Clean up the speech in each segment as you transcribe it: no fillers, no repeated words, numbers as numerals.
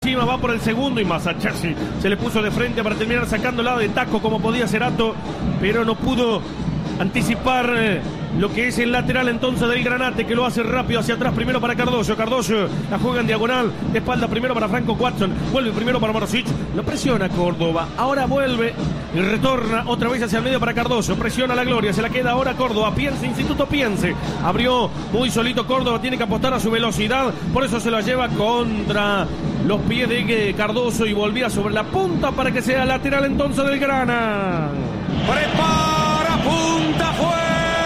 encima, va por el segundo y Masachesi se le puso de frente para terminar sacándola de taco como podía Cerato, pero no pudo anticipar lo que es el lateral entonces del Granate, que lo hace rápido hacia atrás, primero para Cardoso. Cardoso la juega en diagonal, de espalda primero para Franco Watson, vuelve primero para Marsic, lo presiona Córdoba, ahora vuelve y retorna otra vez hacia el medio para Cardoso, presiona la Gloria, se la queda ahora Córdoba, piense Instituto, piense, abrió muy solito Córdoba, tiene que apostar a su velocidad, por eso se la lleva contra los pies de Cardoso y volvía sobre la punta para que sea lateral entonces del Grana. Prepara, punta, fue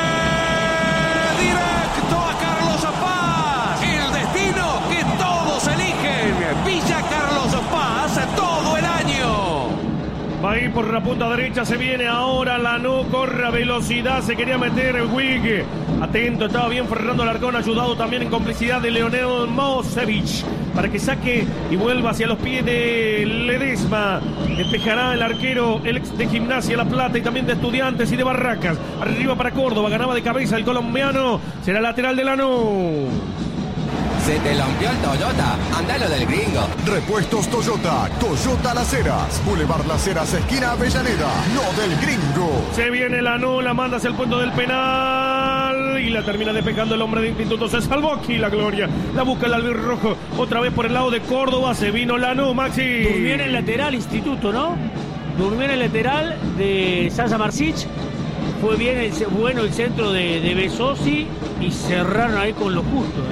directo a Carlos Paz. El destino que todos eligen. Villa Carlos Paz todo el año. Va a ir por la punta derecha, se viene ahora Lanús, corre a velocidad, se quería meter el Wig. Atento, estaba bien Fernando Alarcón, ayudado también en complicidad de Leonel Mosevich, para que saque y vuelva hacia los pies de Ledesma. Despejará el arquero, el ex de Gimnasia La Plata y también de Estudiantes y de Barracas. Arriba para Córdoba, ganaba de cabeza el colombiano, será lateral de Lanús. Se te rompió el Toyota, andalo del Gringo. Repuestos Toyota, Toyota Las Heras, Boulevard Las Heras, esquina Avellaneda, no del Gringo. Se viene Lanús, la manda hacia el punto del penal y la termina despejando el hombre de Instituto. Se salvó aquí la Gloria, la busca el albirrojo, otra vez por el lado de Córdoba, se vino Lanús, Maxi. Durmió en el lateral Instituto, ¿no? Durmió en el lateral de Sasa Marsic. Fue bien bueno el centro de Besosi y cerraron ahí con lo justo,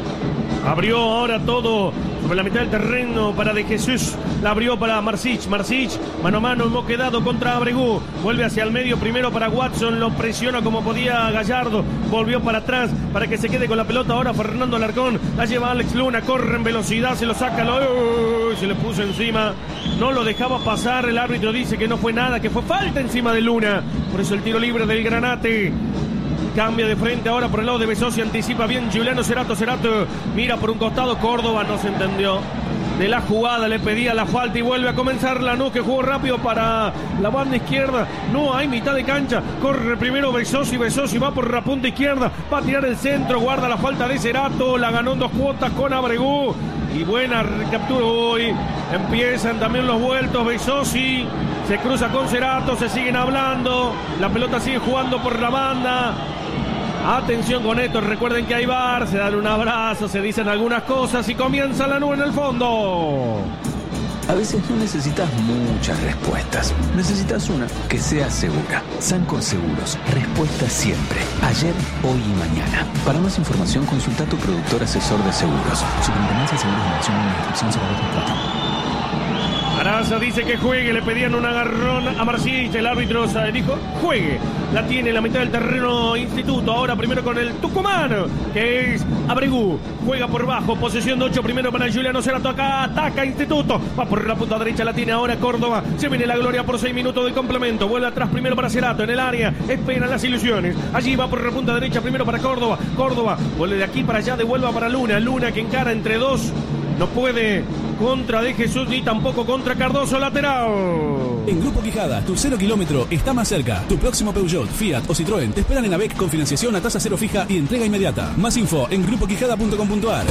Abrió ahora todo sobre la mitad del terreno para De Jesús. La abrió para Marsic. Marsic, mano a mano, hemos quedado contra Abregú. Vuelve hacia el medio primero para Watson. Lo presiona como podía Gallardo. Volvió para atrás para que se quede con la pelota. Ahora Fernando Alarcón. La lleva Alex Luna. Corre en velocidad. Se lo saca. Se le puso encima. No lo dejaba pasar. El árbitro dice que no fue nada, que fue falta encima de Luna. Por eso el tiro libre del Granate. Cambia de frente ahora por el lado de Besosi, anticipa bien Giuliano Cerato, mira por un costado, Córdoba no se entendió de la jugada, le pedía la falta y vuelve a comenzar Lanús, que jugó rápido para la banda izquierda, no hay mitad de cancha, corre primero Besosi va por la punta izquierda, va a tirar el centro, guarda la falta de Cerato, la ganó en 2 cuotas con Abregú y buena captura hoy, empiezan también los vueltos, Besosi se cruza con Cerato, se siguen hablando, la pelota sigue jugando por la banda. Atención con esto, recuerden que hay VAR, se dan un abrazo, se dicen algunas cosas y comienza Lanús en el fondo. A veces no necesitas muchas respuestas, necesitas una que sea segura. Sancor Seguros, respuesta siempre, ayer, hoy y mañana. Para más información consulta a tu productor asesor de seguros. Superintendencia de Seguros de la Nación, una inscripción se paga. Araza dice que juegue, le pedían un agarrón a Marsic, el árbitro dijo juegue, la tiene en la mitad del terreno Instituto, ahora primero con el tucumano, que es Abregú, juega por bajo, posesión de 8 primero para Giuliano Cerato, acá ataca Instituto, va por la punta derecha, la tiene ahora Córdoba, se viene la Gloria por 6 minutos del complemento, vuelve atrás primero para Cerato, en el área, esperan las ilusiones, allí va por la punta derecha primero para Córdoba, vuelve de aquí para allá, devuelva para Luna que encara entre dos, no puede contra De Jesús ni tampoco contra Cardoso, lateral. En Grupo Quijada, tu 0 kilómetro está más cerca. Tu próximo Peugeot, Fiat o Citroën te esperan en ABEC con financiación a tasa cero fija y entrega inmediata. Más info en grupoquijada.com.ar.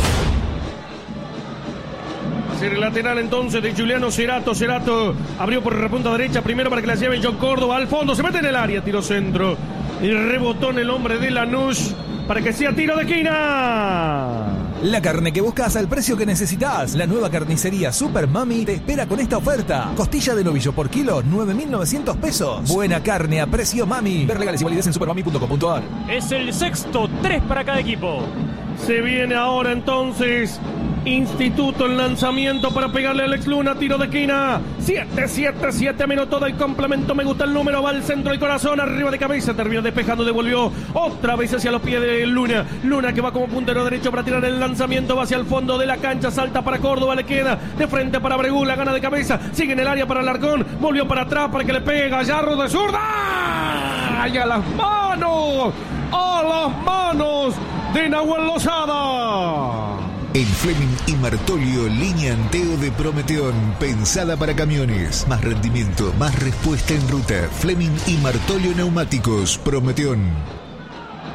El lateral entonces de Giuliano Cerato. Cerato abrió por la punta derecha primero para que la lleve John Córdoba al fondo, se mete en el área, tiro centro y rebotó en el hombre de Lanús para que sea tiro de esquina. La carne que buscas al precio que necesitas. La nueva carnicería Super Mami te espera con esta oferta. Costilla de novillo por kilo, 9.900 pesos. Buena carne a precio Mami. Ver legales y validez en supermami.com.ar. Es el sexto, 3 para cada equipo. Se viene ahora entonces Instituto en lanzamiento para pegarle a Alex Luna, tiro de esquina. 7 minutos del complemento. Me gusta el número, va al centro del corazón, arriba de cabeza, termina despejando, devolvió otra vez hacia los pies de Luna. Luna que va como puntero derecho para tirar el lanzamiento, va hacia el fondo de la cancha, salta para Córdoba, le queda de frente para Abregú, la gana de cabeza, sigue en el área para Alarcón, volvió para atrás para que le pegue Gallardo de zurda. Y a las manos de Nahuel Lozada. En Fleming y Martolio, línea Anteo de Prometeón, pensada para camiones. Más rendimiento, más respuesta en ruta. Fleming y Martolio Neumáticos, Prometeón.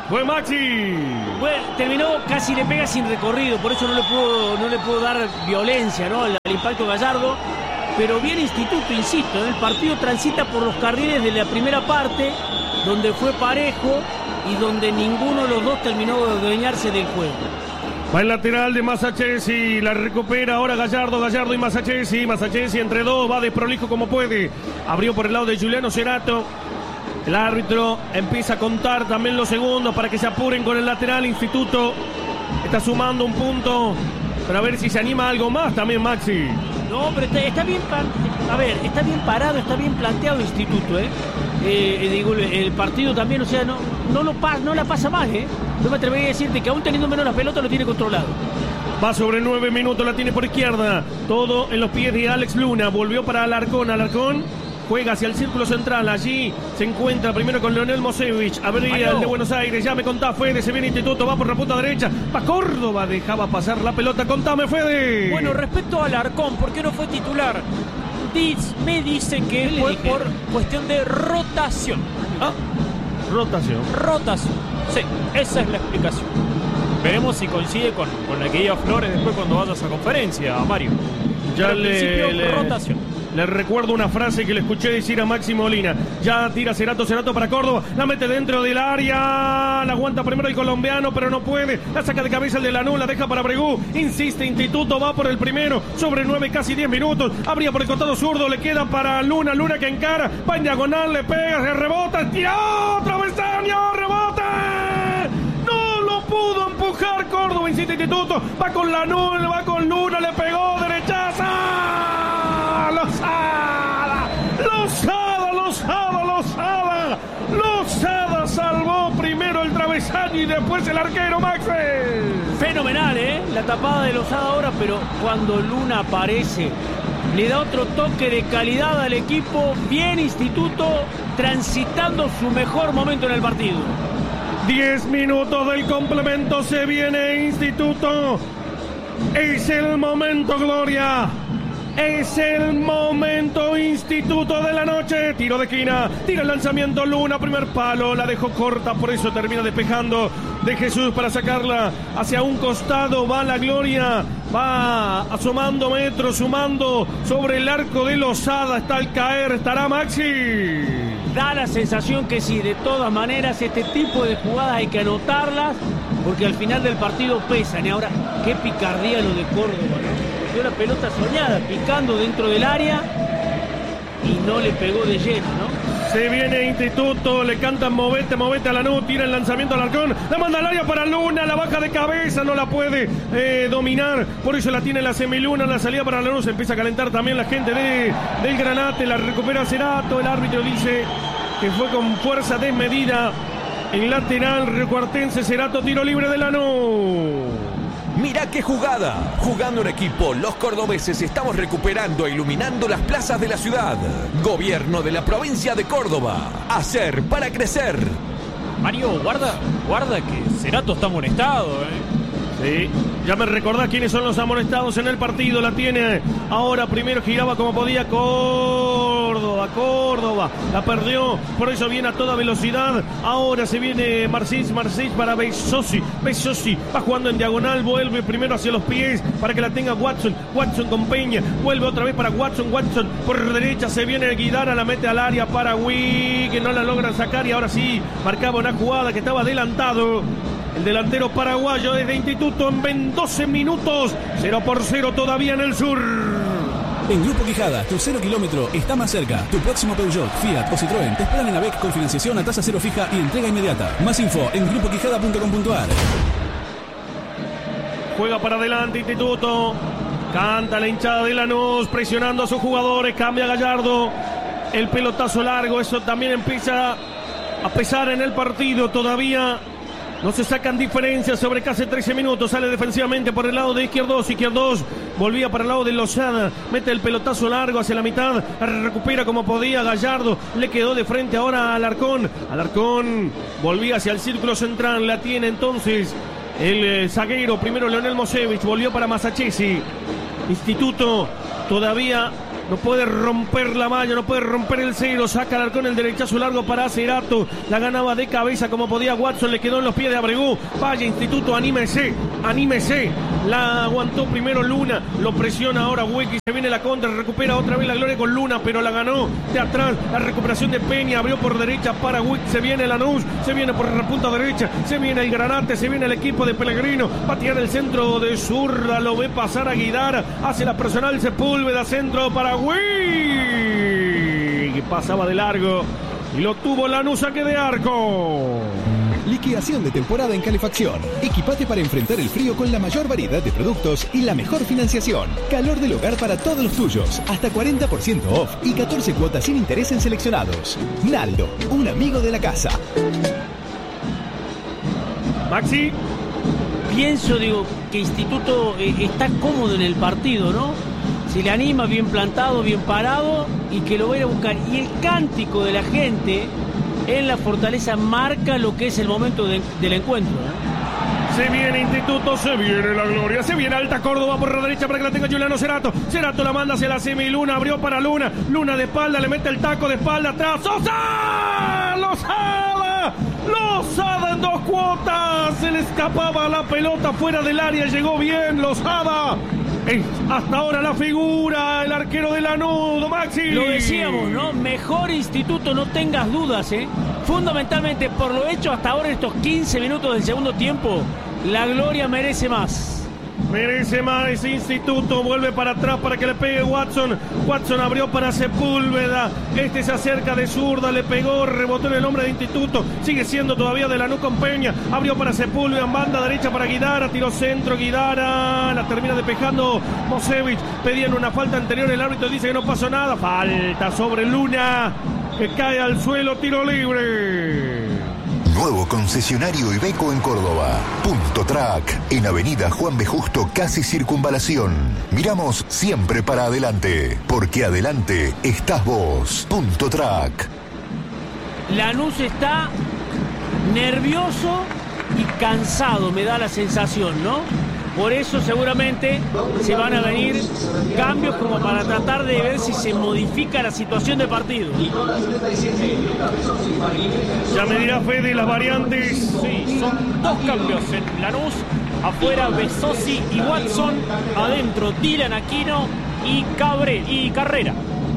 Fue Maxi. Bueno, terminó, casi le pega sin recorrido, por eso no le pudo dar violencia, ¿no? al impacto Gallardo. Pero bien Instituto, insisto, el partido transita por los carriles de la primera parte, donde fue parejo y donde ninguno de los dos terminó de adueñarse del juego. Va el lateral de Masachesi, la recupera ahora Gallardo y Masachesi entre dos, va de prolijo como puede. Abrió por el lado de Juliano Cerato. El árbitro empieza a contar también los segundos para que se apuren con el lateral. Instituto está sumando un punto para ver si se anima algo más también Maxi. No, pero está bien, está bien parado, está bien planteado Instituto, digo, el partido también, o sea, no la pasa mal, No me atrevería a decirte que aún teniendo menos la pelota lo tiene controlado. Va sobre 9 minutos, la tiene por izquierda. Todo en los pies de Alex Luna. Volvió para Alarcón. Juega hacia el círculo central. Allí se encuentra primero con Leonel Mosevich. Abría el de Buenos Aires. Ya me contá, Fede. Se viene Instituto. Va por la punta derecha. Va Córdoba. Dejaba pasar la pelota. Contame, Fede. Bueno, respecto a Alarcón, ¿por qué no fue titular? Me dice que fue por cuestión de rotación. Rotación. Sí, esa es la explicación. Veremos si coincide con la que diga Flores después cuando vaya a esa conferencia, Mario. Ya rotación. Le recuerdo una frase que le escuché decir a Maxi Molina. Ya tira Cerato para Córdoba. La mete dentro del área. La aguanta primero el colombiano, pero no puede. La saca de cabeza el de Lanús. La deja para Bregú. Insiste Instituto. Va por el primero. Sobre 9, casi 10 minutos. Abría por el costado zurdo. Le queda para Luna. Luna que encara. Va en diagonal. Le pega. Se rebota. Tira otra vez. ¡Rebote! No lo pudo empujar Córdoba. Insiste Instituto. Va con Lanús. Va con Luna. Le pegó. Derechaza. Lozada salvó primero el travesaño y después el arquero Max. Fenomenal, la tapada de Lozada ahora, pero cuando Luna aparece le da otro toque de calidad al equipo. Bien Instituto, transitando su mejor momento en el partido. 10 minutos del complemento, se viene Instituto. Es el momento, Gloria. Es el momento Instituto de la noche. Tiro de esquina, tira el lanzamiento Luna, primer palo, la dejó corta, por eso termina despejando de Jesús para sacarla hacia un costado. Va la Gloria, va asomando metros, sumando sobre el arco de Lozada. Está al caer, estará Maxi. Da la sensación que sí, de todas maneras este tipo de jugadas hay que anotarlas porque al final del partido pesan. Y ahora, qué picardía lo de Córdoba, ¿no? Dio la pelota soñada, picando dentro del área y no le pegó de lleno, ¿no? Se viene Instituto, le cantan movete a Lanús, tira el lanzamiento al Alarcón, la manda al área para Luna, la baja de cabeza, no la puede dominar, por eso la tiene la semiluna, la salida para Lanús, empieza a calentar también la gente del Granate, la recupera Cerato, el árbitro dice que fue con fuerza desmedida, en lateral recuartense, Cerato, tiro libre de Lanús. Mirá qué jugada. Jugando en equipo, los cordobeses estamos recuperando e iluminando las plazas de la ciudad. Gobierno de la provincia de Córdoba. Hacer para crecer. Mario, guarda que Cerato está amonestado, Sí, ya me recordás quiénes son los amonestados en el partido. La tiene ahora, primero giraba como podía Córdoba, la perdió, por eso viene a toda velocidad. Ahora se viene Marcís para Besosi va jugando en diagonal, vuelve primero hacia los pies para que la tenga Watson con Peña, vuelve otra vez para Watson por derecha, se viene Guidara, la mete al área para que no la logran sacar y ahora sí, marcaba una jugada que estaba adelantado. El delantero paraguayo desde Instituto en 12 minutos. 0-0 todavía en el sur. En Grupo Quijada, tu 0 kilómetro está más cerca. Tu próximo Peugeot, Fiat o Citroën te esperan en AVEC con financiación a tasa cero fija y entrega inmediata. Más info en grupoquijada.com.ar. Juega para adelante Instituto. Canta la hinchada de Lanús, presionando a sus jugadores. Cambia Gallardo. El pelotazo largo, eso también empieza a pesar en el partido. Todavía no se sacan diferencias sobre casi 13 minutos. Sale defensivamente por el lado de Izquierdos. Volvía para el lado de Lozada. Mete el pelotazo largo hacia la mitad. Recupera como podía Gallardo. Le quedó de frente ahora a Alarcón. Volvía hacia el círculo central. La tiene entonces el zaguero. Primero Leonel Mosevich. Volvió para Masachesi. Instituto todavía No puede romper la malla, no puede romper el cero. Saca Alarcón el derechazo largo para Cerato. La ganaba de cabeza como podía Watson. Le quedó en los pies de Abregu. Vaya Instituto, anímese. La aguantó primero Luna. Lo presiona ahora Huequi. Se viene la contra. Recupera otra vez la gloria con Luna, pero la ganó de atrás. La recuperación de Peña. Abrió por derecha para Huequi. Se viene Lanús. Se viene por la punta derecha. Se viene el Granate. Se viene el equipo de Pellegrino. Va a tirar el centro de zurda. Lo ve pasar a Guidara. Hace la personal Sepúlveda. Centro para que pasaba de largo y lo tuvo Lanús, saque de arco. Liquidación de temporada en calefacción. Equipate para enfrentar el frío con la mayor variedad de productos y la mejor financiación. Calor del hogar para todos los tuyos. Hasta 40% off y 14 cuotas sin interés en seleccionados. Naldo, un amigo de la casa. Maxi. Pienso, que Instituto está cómodo en el partido, ¿no? Se le anima, bien plantado, bien parado, y que lo vaya a buscar. Y el cántico de la gente en la Fortaleza marca lo que es el momento del encuentro, ¿no? Se viene Instituto, se viene la gloria, se viene Alta Córdoba por la derecha para que la tenga Juliano Cerato. Cerato la manda hacia la semi, Luna abrió para Luna. Luna de espalda, le mete el taco de espalda atrás. ¡Sosa! Lozada en 2 cuotas. Se le escapaba la pelota fuera del área, llegó bien Lozada. Hasta ahora la figura, el arquero de Lanús, Maxi. Lo decíamos, ¿no? Mejor Instituto, no tengas dudas, ¿eh? Fundamentalmente por lo hecho hasta ahora, estos 15 minutos del segundo tiempo, la gloria merece más. Merece más Instituto, vuelve para atrás para que le pegue Watson. Watson abrió para Sepúlveda. Este se acerca de zurda, le pegó, rebotó en el hombre de Instituto. Sigue siendo todavía de Lanús con Peña. Abrió para Sepúlveda, en banda derecha para Guidara. Tiró centro, Guidara. La termina despejando Mosevich. Pedían una falta anterior, el árbitro dice que no pasó nada. Falta sobre Luna, que cae al suelo, tiro libre. Nuevo concesionario Iveco en Córdoba. Punto Track, en Avenida Juan B. Justo, casi Circunvalación. Miramos siempre para adelante, porque adelante estás vos. Punto Track. Lanús está nervioso y cansado, me da la sensación, ¿no? Por eso seguramente se van a venir cambios como para tratar de ver si se modifica la situación del partido. Ya me dirá Fede las variantes. Sí, son 2 cambios en Lanús. Afuera Besosi y Watson. Adentro Dylan Aquino y Carrera.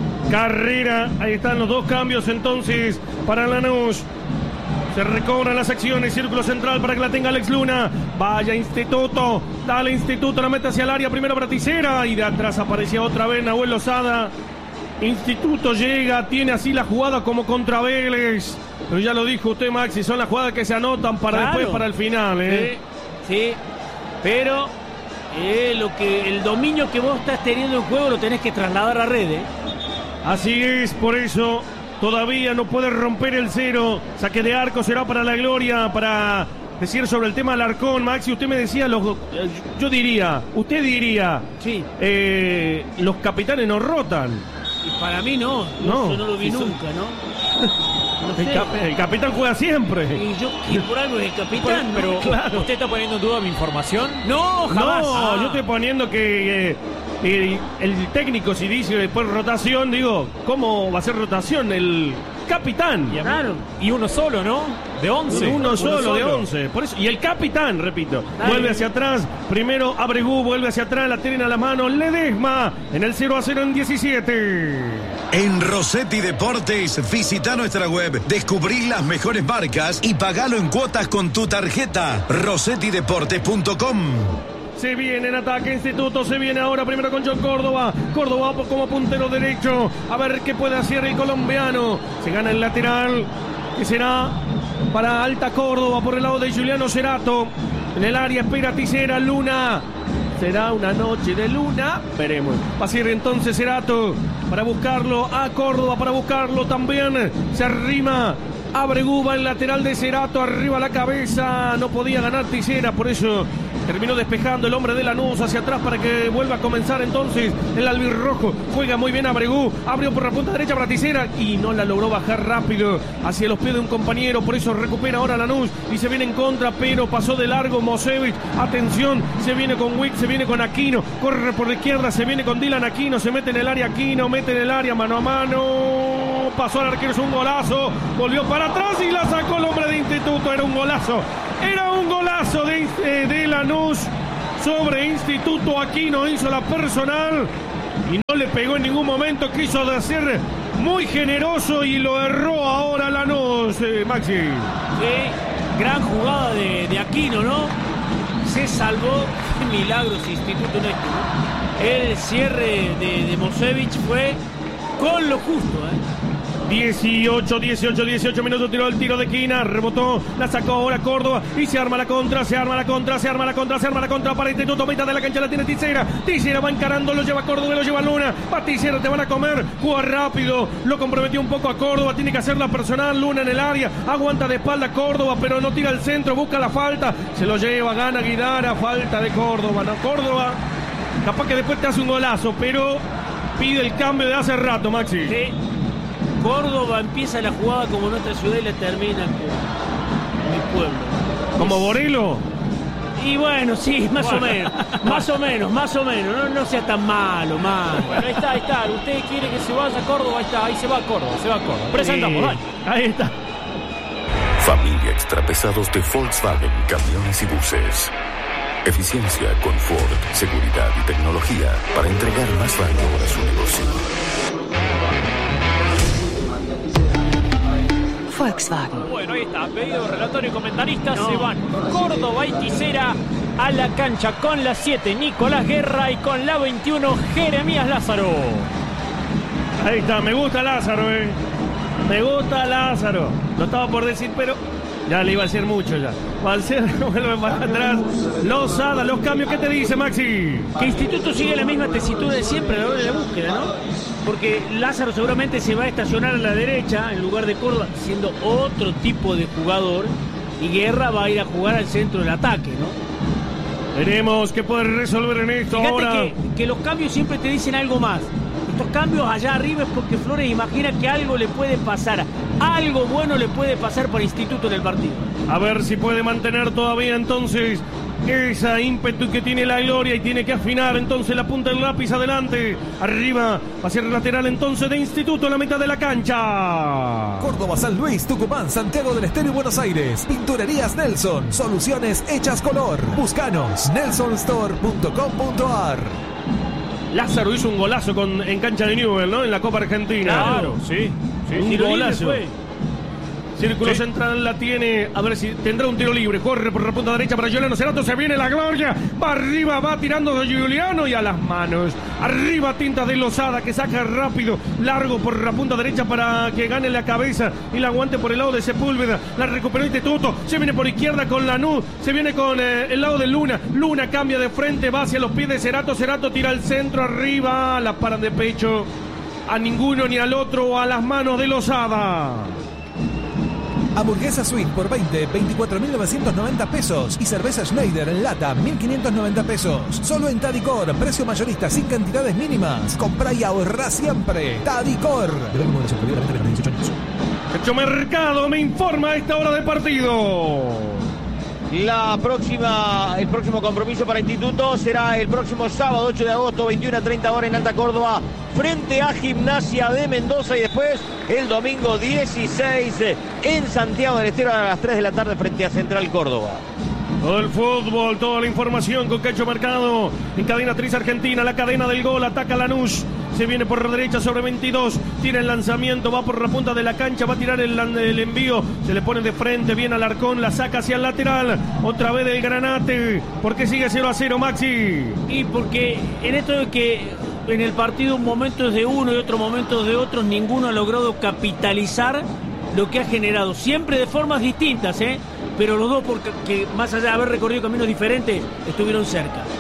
Ahí están los 2 cambios entonces para Lanús. Se recobran las acciones, círculo central para que la tenga Alex Luna. Vaya Instituto, dale Instituto, la mete hacia el área, primero para Tisera. Y de atrás aparecía otra vez Nahuel Lozada. Instituto llega, tiene así la jugada como contra Vélez. Pero ya lo dijo usted, Maxi, son las jugadas que se anotan para después, para el final. Sí, pero el dominio que vos estás teniendo en juego lo tenés que trasladar a red. Así es, por eso... Todavía no puede romper el cero. Saque de arco será para la gloria. Para decir sobre el tema Alarcón, Maxi, usted me decía, usted diría, sí. Los capitanes no rotan. Y para mí no. Yo no lo vi nunca, ¿no? No sé. El capitán juega siempre. Y por algo es el capitán. Pero claro. ¿Usted está poniendo en duda mi información? No, jamás. No, yo estoy poniendo que el técnico, si dice después rotación, digo, ¿cómo va a ser rotación? El capitán. Claro. Y uno solo, ¿no? De 11. Uno solo de 11. Por eso, y el capitán, repito, vuelve hacia atrás. Primero Abregu, vuelve hacia atrás, la tienen a la mano Ledesma en el 0-0 en 17. En Rossetti Deportes, visita nuestra web, descubrí las mejores marcas y pagalo en cuotas con tu tarjeta. rossettideportes.com. Se viene en ataque Instituto, se viene ahora primero con John Córdoba. Córdoba como puntero derecho. A ver qué puede hacer el colombiano. Se gana el lateral, que será para Alta Córdoba por el lado de Juliano Cerato. En el área espera Tisera, Luna. Será una noche de Luna, veremos. Va a ser entonces Cerato para buscarlo a Córdoba, para buscarlo también. Se arrima Abregu, va el lateral de Cerato, arriba la cabeza. No podía ganar Tisera, por eso terminó despejando el hombre de Lanús hacia atrás para que vuelva a comenzar entonces el albirrojo. Juega muy bien Abregu, abrió por la punta derecha para Tisera y no la logró bajar rápido hacia los pies de un compañero, por eso recupera ahora Lanús y se viene en contra, pero pasó de largo Mosevich. Atención, se viene con Wick, se viene con Aquino, corre por la izquierda, se viene con Dylan Aquino, se mete en el área Aquino, mete en el área mano a mano, pasó al arquero, es un golazo, volvió para atrás y la sacó el hombre de Instituto. Era un golazo de Lanús sobre Instituto. Aquino hizo la personal y no le pegó en ningún momento, quiso de ser muy generoso y lo erró ahora Lanús, Maxi. Sí, gran jugada de Aquino, ¿no? Se salvó, milagros Instituto en esto, ¿no? El cierre de Mosevich fue con lo justo, 18 minutos, tiró el tiro de esquina, rebotó, la sacó ahora Córdoba y se arma la contra para Instituto, mitad de la cancha la tiene Tisera va encarando, lo lleva Córdoba y lo lleva Luna, va Tisera, te van a comer, juega rápido, lo comprometió un poco a Córdoba, tiene que hacer la personal, Luna en el área, aguanta de espalda Córdoba, pero no tira al centro, busca la falta, se lo lleva, gana Guidara, falta de Córdoba, no, Córdoba, capaz que después te hace un golazo, pero pide el cambio de hace rato, Maxi. Sí. Córdoba empieza la jugada como nuestra ciudad y la termina con mi pueblo. ¿Como Borelo? Y bueno, sí, más o menos. No sea tan malo. Bueno, ahí está. Usted quiere que se vaya a Córdoba, ahí se va a Córdoba. Presentamos, dale. Ahí está. Familia Extrapesados de Volkswagen, camiones y buses. Eficiencia, confort, seguridad y tecnología para entregar más valor a su negocio. Volkswagen. Bueno, ahí está, pedido relator y comentaristas. Se van Córdoba y Tisera a la cancha con la 7 Nicolás Guerra y con la 21 Jeremías Lázaro. Ahí está, me gusta Lázaro, me gusta Lázaro. Lo estaba por decir, pero ya le iba a decir mucho ya. Balcer vuelve para atrás. Lozada, los cambios, ¿qué te dice, Maxi? Que Instituto sigue la misma tesitura de siempre a la hora de la búsqueda, ¿no? Porque Lázaro seguramente se va a estacionar a la derecha en lugar de Córdoba, siendo otro tipo de jugador, y Guerra va a ir a jugar al centro del ataque, ¿no? Veremos qué puede resolver en esto. Fíjate ahora. Que los cambios siempre te dicen algo más. Estos cambios allá arriba es porque Flores imagina que algo le puede pasar. Algo bueno le puede pasar para Instituto en el partido. A ver si puede mantener todavía entonces esa ímpetu que tiene la Gloria y tiene que afinar entonces la punta del lápiz adelante. Arriba, hacia el lateral entonces de Instituto en la mitad de la cancha. Córdoba, San Luis, Tucumán, Santiago del Estero y Buenos Aires. Pinturerías Nelson. Soluciones hechas color. Búscanos. nelsonstore.com.ar. Lázaro hizo un golazo en cancha de Newell, ¿no? En la Copa Argentina. Claro, sí. Un golazo. Círculo central la tiene, a ver si tendrá un tiro libre, corre por la punta derecha para Juliano Cerato, se viene la Gloria, va arriba, va tirando de Juliano y a las manos, arriba Tinta de Lozada que saca rápido, largo por la punta derecha para que gane la cabeza y la aguante por el lado de Sepúlveda, la recuperó Instituto, se viene por izquierda con Lanús, se viene con el lado de Luna cambia de frente, va hacia los pies de Cerato tira al centro, arriba, la paran de pecho, a ninguno ni al otro, a las manos de Lozada. Hamburguesa Suite por 24.990 pesos y cerveza Schneider en lata 1.590 pesos. Solo en Tadicor, precio mayorista sin cantidades mínimas. Comprá y ahorrá siempre. Tadicor. Hecho Mercado me informa a esta hora de partido. El próximo compromiso para Instituto será el próximo sábado 8 de agosto, 21 a 30 horas en Alta Córdoba, frente a Gimnasia de Mendoza, y después el domingo 16 en Santiago del Estero a las 3 de la tarde frente a Central Córdoba. Todo el fútbol, toda la información con Cacho Mercado en Cadena 3 Argentina, la cadena del gol, ataca Lanús. Se viene por la derecha sobre 22, tira el lanzamiento, va por la punta de la cancha, va a tirar el envío, se le pone de frente, viene Alarcón, la saca hacia el lateral, otra vez del Granate. ¿Por qué sigue 0-0, Maxi? Y porque en esto de que en el partido momentos de uno y otros momentos de otros, ninguno ha logrado capitalizar lo que ha generado, siempre de formas distintas, pero los dos, porque más allá de haber recorrido caminos diferentes, estuvieron cerca.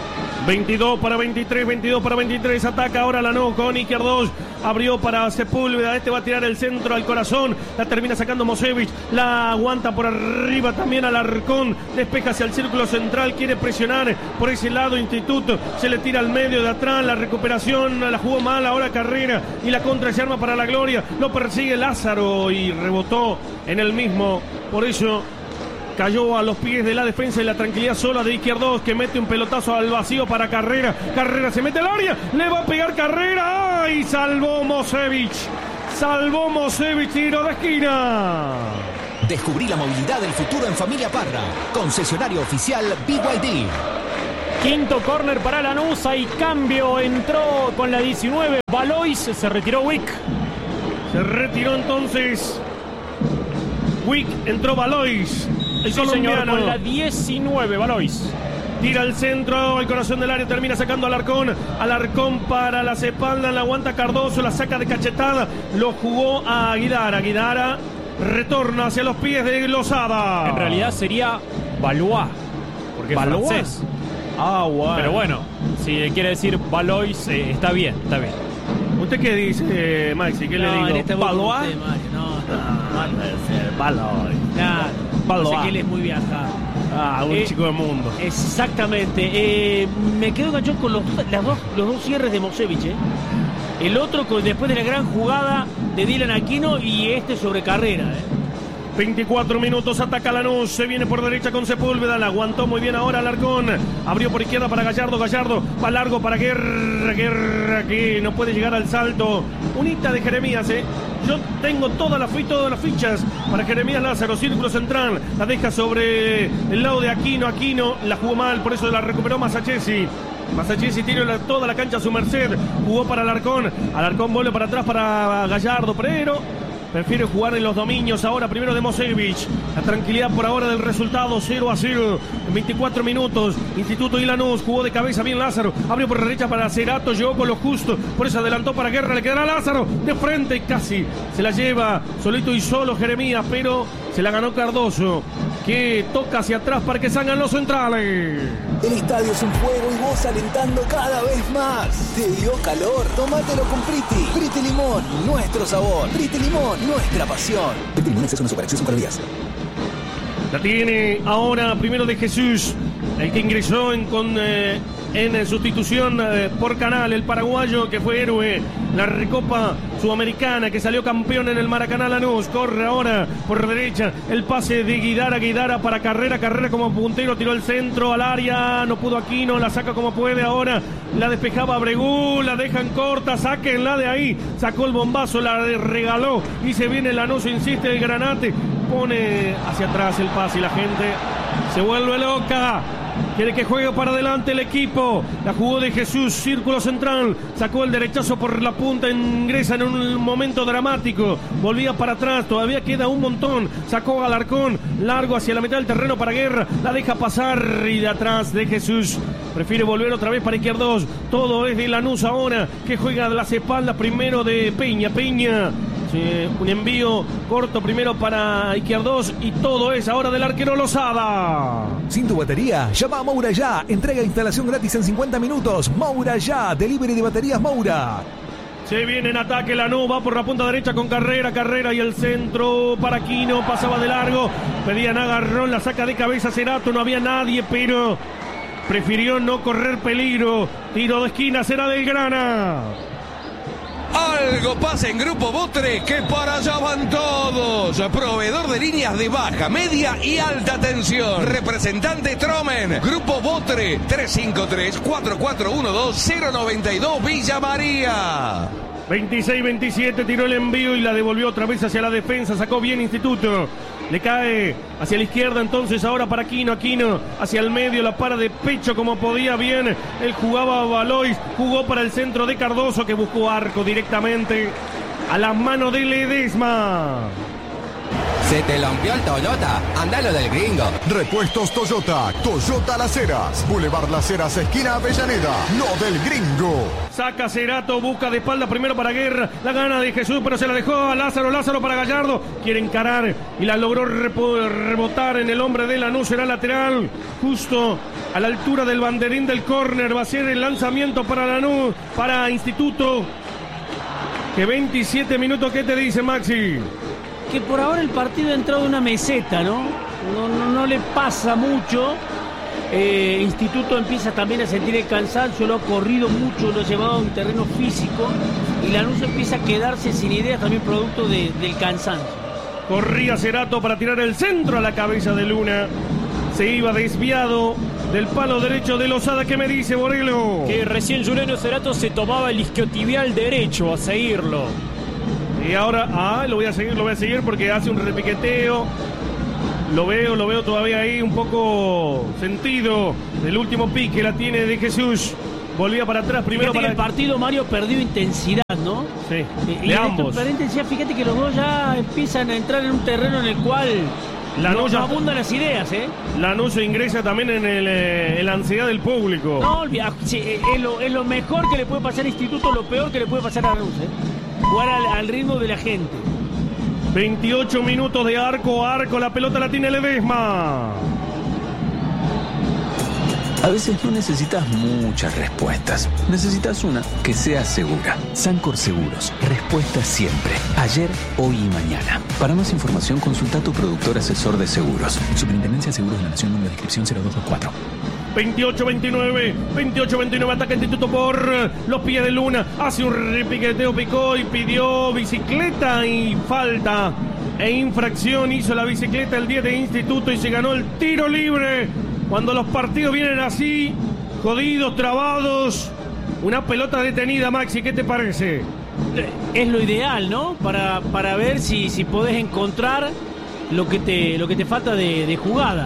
22 para 23, ataca ahora Lanús con Izquierdos, abrió para Sepúlveda, este va a tirar el centro al corazón, la termina sacando Mosevich, la aguanta por arriba también Alarcón, despeja hacia el círculo central, quiere presionar por ese lado Instituto, se le tira al medio de atrás, la recuperación la jugó mal, ahora Carrera y la contra se arma para la gloria, lo persigue Lázaro y rebotó en el mismo, por eso cayó a los pies de la defensa y la tranquilidad sola de Izquierdos, que mete un pelotazo al vacío para Carrera. Carrera se mete al área, le va a pegar Carrera. ¡Ay! Salvó Mosevich, tiro de esquina. Descubrí la movilidad del futuro en Familia Parra. Concesionario oficial BYD. Quinto córner para Lanús, hay cambio, entró con la 19 Valois, se retiró Wick. Se retiró entonces Wick, entró Valois. El colombiano, señor, con la 19, Valois. Tira al centro, al corazón del área, termina sacando Alarcón. Alarcón para las espaldas, la aguanta Cardoso, la saca de cachetada. Lo jugó a Aguidara. Aguidara retorna hacia los pies de Lozada. En realidad sería Valois, porque es francés. Ah, bueno. Pero bueno, si quiere decir Valois, está bien, está bien. ¿Usted qué dice, Maxi? ¿Qué le digo? En este ¿Valois? Valois. No sé que él es muy viajado. Un chico del mundo. Exactamente. Me quedo enganchado con los dos cierres de Mosevich. El otro después de la gran jugada de Dylan Aquino y este sobre Carrera. 24 minutos, ataca Lanús, se viene por derecha con Sepúlveda, la aguantó muy bien ahora Alarcón, abrió por izquierda para Gallardo, va largo para Guerra, que no puede llegar al salto, unita de Jeremías, yo tengo todas las fichas para Jeremías Lázaro, círculo central, la deja sobre el lado de Aquino, la jugó mal, por eso la recuperó Masachesi tiene toda la cancha a su merced, jugó para Alarcón vuelve para atrás para Gallardo, pero prefiere jugar en los dominios ahora, primero de Mosevich. La tranquilidad por ahora del resultado, 0-0. En 24 minutos, Instituto y Lanús jugó de cabeza bien Lázaro. Abrió por derecha para Cerato, llegó con lo justo. Por eso adelantó para Guerra, le quedará a Lázaro. De frente casi se la lleva solito y solo Jeremías, pero se la ganó Cardoso, que toca hacia atrás para que salgan los centrales. El estadio es un juego y vos alentando cada vez más. ¿Te dio calor? Tómatelo con Priti. Priti Limón, nuestro sabor. Priti Limón, nuestra pasión. Priti Limón es una superacción para días. La tiene ahora primero de Jesús, el que ingresó en sustitución por Canal, el paraguayo que fue héroe, la Recopa Sudamericana, que salió campeón en el Maracaná. Lanús corre ahora por derecha, el pase de Guidara para Carrera como puntero, tiró el centro al área, no pudo Aquino, la saca como puede ahora, la despejaba Abregú, la dejan corta, sáquenla de ahí, sacó el bombazo, la regaló y se viene Lanús, insiste el Granate, pone hacia atrás el pase y la gente se vuelve loca. Quiere que juegue para adelante el equipo. La jugó de Jesús, círculo central. Sacó el derechazo por la punta. Ingresa en un momento dramático. Volvía para atrás. Todavía queda un montón. Sacó a Alarcón. Largo hacia la mitad del terreno para Guerra. La deja pasar. Y de atrás de Jesús. Prefiere volver otra vez para Izquierdos. Todo es de Lanús ahora. Que juega de las espaldas primero de Peña. Un envío corto primero para Izquierdos y todo es ahora del arquero Lozada. Sin tu batería, llama a Moura Ya. Entrega e instalación gratis en 50 minutos. Moura Ya, delivery de baterías Moura. Se viene en ataque Lanús, va por la punta derecha con Carrera y el centro para Aquino, pasaba de largo, pedían agarrón, la saca de cabeza Cerato, no había nadie, pero prefirió no correr peligro. Tiro de esquina será del Grana. Algo pasa en Grupo Botre, que para allá van todos. Proveedor de líneas de baja, media y alta tensión. Representante Tromen. Grupo Botre, 353-4412-092 Villa María. 26-27, tiró el envío y la devolvió otra vez hacia la defensa. Sacó bien Instituto. Le cae hacia la izquierda entonces ahora para Aquino hacia el medio, la para de pecho como podía bien. Él jugaba a Valois, jugó para el centro de Cardoso que buscó arco directamente a las manos de Ledesma. ¿Se te lampió el Toyota? Andalo del gringo. Repuestos Toyota. Toyota Las Heras. Boulevard Las Heras, esquina Avellaneda. No del gringo. Saca Cerato, busca de espalda primero para Guerra. La gana de Jesús, pero se la dejó a Lázaro. Lázaro para Gallardo. Quiere encarar y la logró rebotar en el hombre de Lanús. Será lateral. Justo a la altura del banderín del córner. Va a ser el lanzamiento para Lanús. Para Instituto. Que 27 minutos, ¿qué te dice, Maxi? Que por ahora el partido ha entrado en una meseta, ¿no? No le pasa mucho. Instituto empieza también a sentir el cansancio, lo ha corrido mucho, lo ha llevado a un terreno físico y Lanús empieza a quedarse sin ideas también producto del cansancio. Corría Cerato para tirar el centro a la cabeza de Luna. Se iba desviado del palo derecho de Lozada. ¿Qué me dice, Borrello? Que recién Juliano Cerato se tomaba el isquiotibial derecho a seguirlo. Y ahora, lo voy a seguir porque hace un repiqueteo. Lo veo todavía ahí un poco sentido. El último pique la tiene de Jesús. Volvía para atrás primero para... el partido, Mario, perdió intensidad, ¿no? Sí, de ambos. Perdió intensidad, fíjate que los dos ya empiezan a entrar en un terreno en el cual no abundan las ideas, ¿eh? Lanús ingresa también en la ansiedad del público. No, olvida, es lo mejor que le puede pasar a Instituto, lo peor que le puede pasar a Lanús, ¿eh? Jugar al ritmo de la gente. 28 minutos de arco a arco, la pelota la tiene Ledesma. A veces no necesitas muchas respuestas. Necesitas una que sea segura. Sancor Seguros. Respuesta siempre. Ayer, hoy y mañana. Para más información, consulta a tu productor asesor de seguros. Superintendencia de Seguros de la Nación, número de inscripción 0224. 28-29, ataca Instituto por los pies de Luna, hace un repiqueteo, picó y pidió bicicleta y falta e infracción, hizo la bicicleta el 10 de Instituto y se ganó el tiro libre. Cuando los partidos vienen así, jodidos, trabados, una pelota detenida, Maxi, ¿qué te parece? Es lo ideal, ¿no? Para ver si podés encontrar lo que te falta de jugada.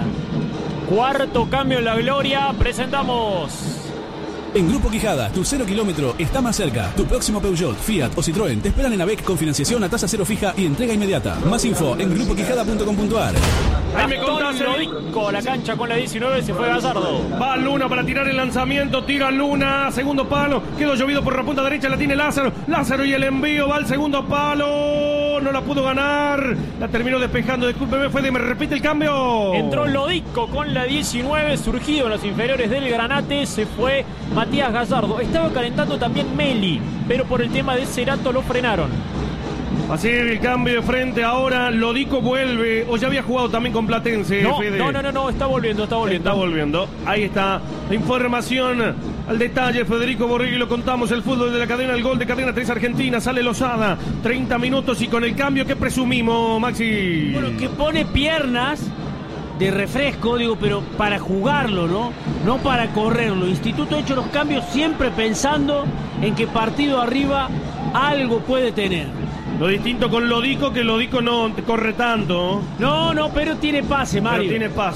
Cuarto cambio en la gloria, presentamos. En Grupo Quijada, tu 0 kilómetro está más cerca. Tu próximo Peugeot, Fiat o Citroën te esperan en AVEC con financiación a tasa cero fija y entrega inmediata. Más info en grupoquijada.com.ar. Ahí me contaste, Lodico, la cancha con la 19, se fue Gallardo. Va Luna para tirar el lanzamiento, tira Luna, segundo palo, quedó llovido por la punta derecha, la tiene Lázaro y el envío va al segundo palo, no la pudo ganar, la terminó despejando, discúlpeme, me repite el cambio. Entró Lodico con la 19, surgido en los inferiores del Granate, se fue Matías Gallardo. Estaba calentando también Meli, pero por el tema de Cerato lo frenaron. Así el cambio de frente ahora, Lodico vuelve, o ya había jugado también con Platense. No, está volviendo. Ahí está la información al detalle, Federico Borrelli, lo contamos, el fútbol de la cadena, el gol de Cadena 3 Argentina, sale Lozada, 30 minutos y con el cambio, ¿qué presumimos, Maxi? Bueno, que pone piernas de refresco, pero para jugarlo, no para correrlo. Instituto ha hecho los cambios siempre pensando en que partido arriba algo puede tener. Lo distinto con Lodico, que Lodico no corre tanto. No, pero tiene pase, Mario.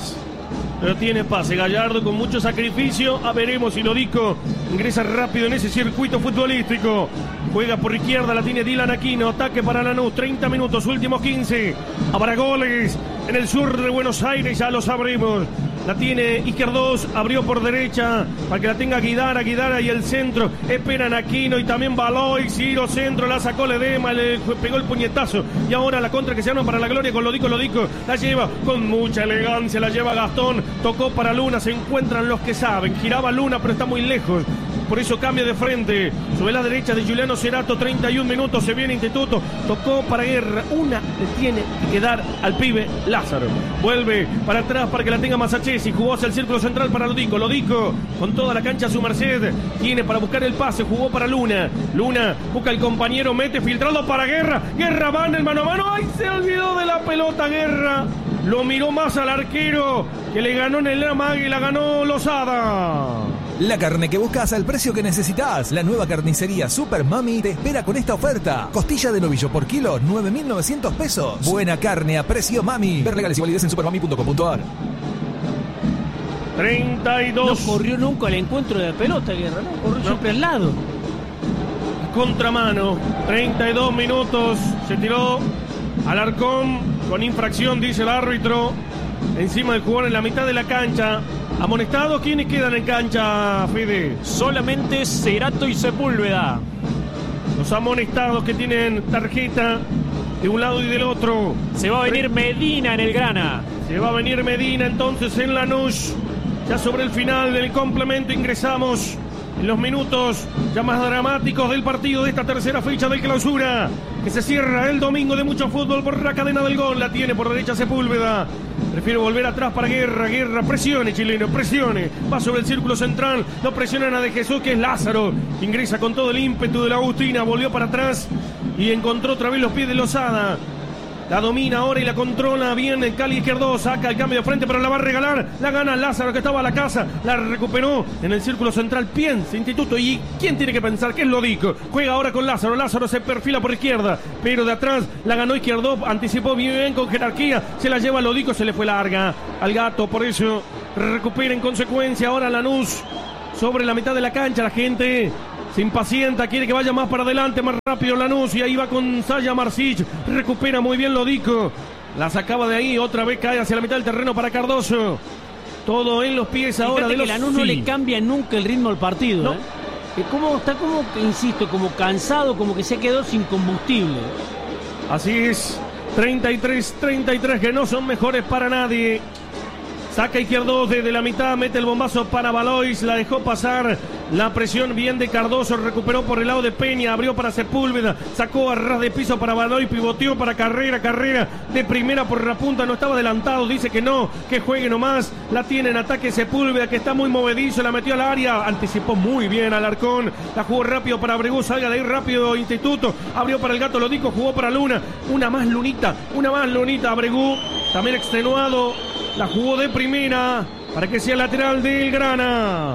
Pero tiene pase. Gallardo con mucho sacrificio. Veremos si Lodico ingresa rápido en ese circuito futbolístico. Juega por izquierda, la tiene Dylan Aquino. Ataque para Lanús, 30 minutos, últimos 15. Habrá goles en el sur de Buenos Aires, ya lo sabremos. La tiene Izquierdos, abrió por derecha para que la tenga Guidara y el centro. Esperan Aquino y también Baloy. Ciro centro, la sacó Ledesma, le pegó el puñetazo. Y ahora la contra que se arma para la gloria con Lodico. La lleva con mucha elegancia, la lleva Gastón. Tocó para Luna, se encuentran los que saben. Giraba Luna, pero está muy lejos. Por eso cambia de frente. Sobre la derecha de Juliano Cerato, 31 minutos. Se viene Instituto. Tocó para Guerra. Una le tiene que dar al pibe Lázaro. Vuelve para atrás para que la tenga Masachesi. Jugó hacia el círculo central para Lodico. Lodico con toda la cancha a su merced. Tiene para buscar el pase. Jugó para Luna. Luna busca el compañero. Mete filtrado para Guerra. Guerra va en el mano a mano. ¡Ay! Se olvidó de la pelota Guerra. Lo miró más al arquero que le ganó en el amague y la ganó Lozada. La carne que buscas al precio que necesitas. La nueva carnicería Super Mami te espera con esta oferta. Costilla de novillo por kilo, 9.900 pesos. Buena carne a precio Mami. Ver legales y validez en supermami.com.ar. 32. No corrió nunca al encuentro de la pelota, Guerra, ¿no? Corrió siempre al lado. Contramano. 32 minutos. Se tiró Alarcón con infracción, dice el árbitro. Encima del jugador en la mitad de la cancha. ¿Amonestados? ¿Quiénes quedan en cancha, Fede? Solamente Cerato y Sepúlveda. Los amonestados que tienen tarjeta de un lado y del otro. Se va a venir Medina en el grana. Se va a venir Medina entonces en Lanús. Ya sobre el final del complemento ingresamos en los minutos ya más dramáticos del partido de esta tercera fecha del clausura, que se cierra el domingo de mucho fútbol por la cadena del gol. La tiene por derecha Sepúlveda. Prefiere volver atrás para Guerra. Guerra, presione, chileno, presione. Va sobre el círculo central. No presionan a De Jesús, que es Lázaro. Ingresa con todo el ímpetu de la Agustina. Volvió para atrás y encontró otra vez los pies de Lozada. La domina ahora y la controla bien el Cali izquierdo. Saca el cambio de frente, pero la va a regalar. La gana Lázaro, que estaba a la casa. La recuperó en el círculo central. Piensa, Instituto. ¿Y quién tiene que pensar? ¿Qué es Lodico? Juega ahora con Lázaro. Lázaro se perfila por izquierda, pero de atrás la ganó Izquierdo. Anticipó bien con jerarquía. Se la lleva Lodico. Se le fue larga al Gato. Por eso recupera en consecuencia ahora Lanús sobre la mitad de la cancha. La gente se impacienta, quiere que vaya más para adelante, más rápido Lanús, y ahí va con Saya Marsic, recupera muy bien Lodico, la sacaba de ahí, otra vez cae hacia la mitad del terreno para Cardoso, todo en los pies ahora de los... Lanús no le cambia nunca el ritmo al partido, no. Está como, insisto, como cansado, como que se quedó sin combustible. Así es, 33, que no son mejores para nadie. Saca Izquierdo desde la mitad, mete el bombazo para Valois, la dejó pasar, la presión bien de Cardoso, recuperó por el lado de Peña, abrió para Sepúlveda, sacó a ras de piso para Valois, pivoteó para Carrera de primera por la punta, no estaba adelantado, dice que no, que juegue nomás, la tiene en ataque Sepúlveda, que está muy movedizo, la metió al área, anticipó muy bien Alarcón, la jugó rápido para Abregu, salga de ahí rápido Instituto, abrió para el Gato Lodico, jugó para Luna, una más Lunita, Abregu, también extenuado. La jugó de primera para que sea lateral del Grana.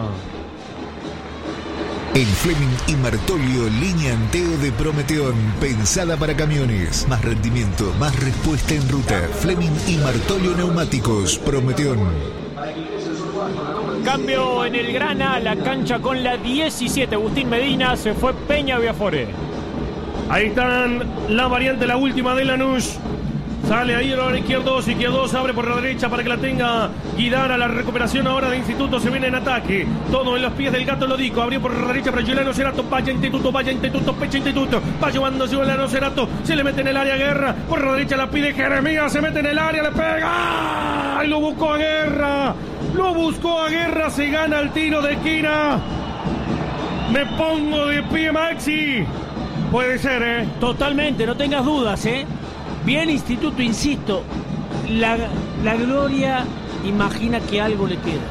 En Fleming y Martolio, línea Anteo de Prometeón, pensada para camiones. Más rendimiento, más respuesta en ruta. Fleming y Martolio Neumáticos, Prometeón. Cambio en el Grana, la cancha con la 17. Agustín Medina, se fue Peña Viafore. Ahí están la variante, la última de Lanús. Sale ahí el Izquierdo abre por la derecha para que la tenga Guidara. La recuperación ahora de Instituto, se viene en ataque. Todo en los pies del Gato Lodico. Abrió por la derecha para Juliano Cerato. Vaya Instituto, pecha Instituto. Va llevando Juliano Cerato. Se le mete en el área Guerra. Por la derecha la pide Jeremías. Se mete en el área, le pega. Y lo buscó a Guerra. Se gana el tiro de esquina. Me pongo de pie, Maxi. Puede ser, Totalmente, no tengas dudas, Bien Instituto, insisto, la Gloria imagina que algo le queda.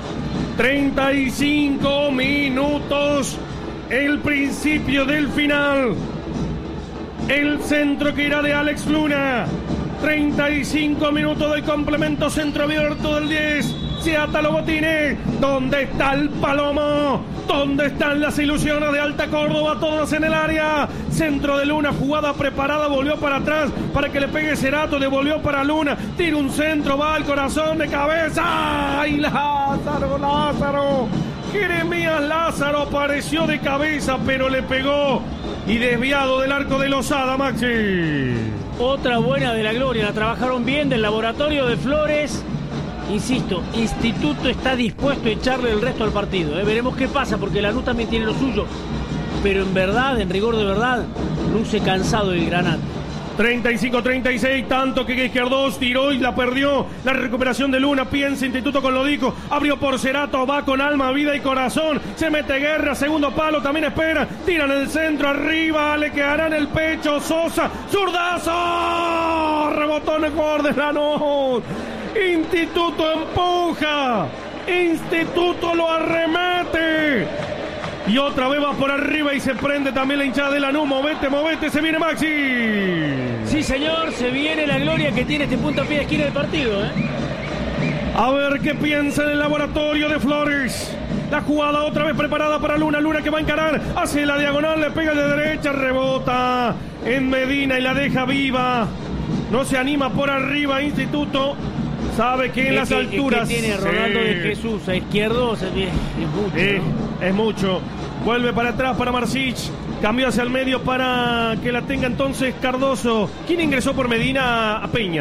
35 minutos, el principio del final. El centro que irá de Alex Luna. 35 minutos del complemento, centro abierto del 10. Se ata los botines. ¿Dónde está el Palomo? ¿Dónde están las ilusiones de Alta Córdoba? Todas en el área. Centro de Luna, jugada preparada, volvió para atrás para que le pegue Cerato, devolvió para Luna. Tira un centro, va al corazón de cabeza. ¡Ay, Lázaro! Jeremías Lázaro apareció de cabeza, pero le pegó y desviado del arco de Lozada, Maxi. Otra buena de la Gloria, la trabajaron bien del laboratorio de Flores. Insisto, Instituto está dispuesto a echarle el resto al partido. Veremos qué pasa, porque Lanús también tiene lo suyo. Pero en verdad, en rigor de verdad, luce cansado el Granate. 35-36, tanto que Izquierdo tiró y la perdió. La recuperación de Luna, piensa Instituto con Lodico. Abrió por Cerato, va con alma, vida y corazón. Se mete Guerra, segundo palo, también espera. Tiran el centro, arriba, le quedará en el pecho. Sosa, zurdazo. Rebotó en el jugador de Lanús. Instituto empuja. Instituto lo arremete. Y otra vez va por arriba y se prende también la hinchada de Lanús. Movete, se viene Maxi. Sí, señor, se viene la Gloria, que tiene este puntapié de esquina del partido. A ver qué piensa en el laboratorio de Flores. La jugada otra vez preparada para Luna. Luna que va a encarar. Hace la diagonal, le pega de derecha, rebota en Medina y la deja viva. No se anima por arriba Instituto. Sabe que en las alturas... ¿Qué tiene Ronaldo de Jesús? A Izquierdo es mucho, ¿no? Es mucho. Vuelve para atrás para Marsic. Cambió hacia el medio para que la tenga entonces Cardoso. ¿Quién ingresó por Medina? A Peña.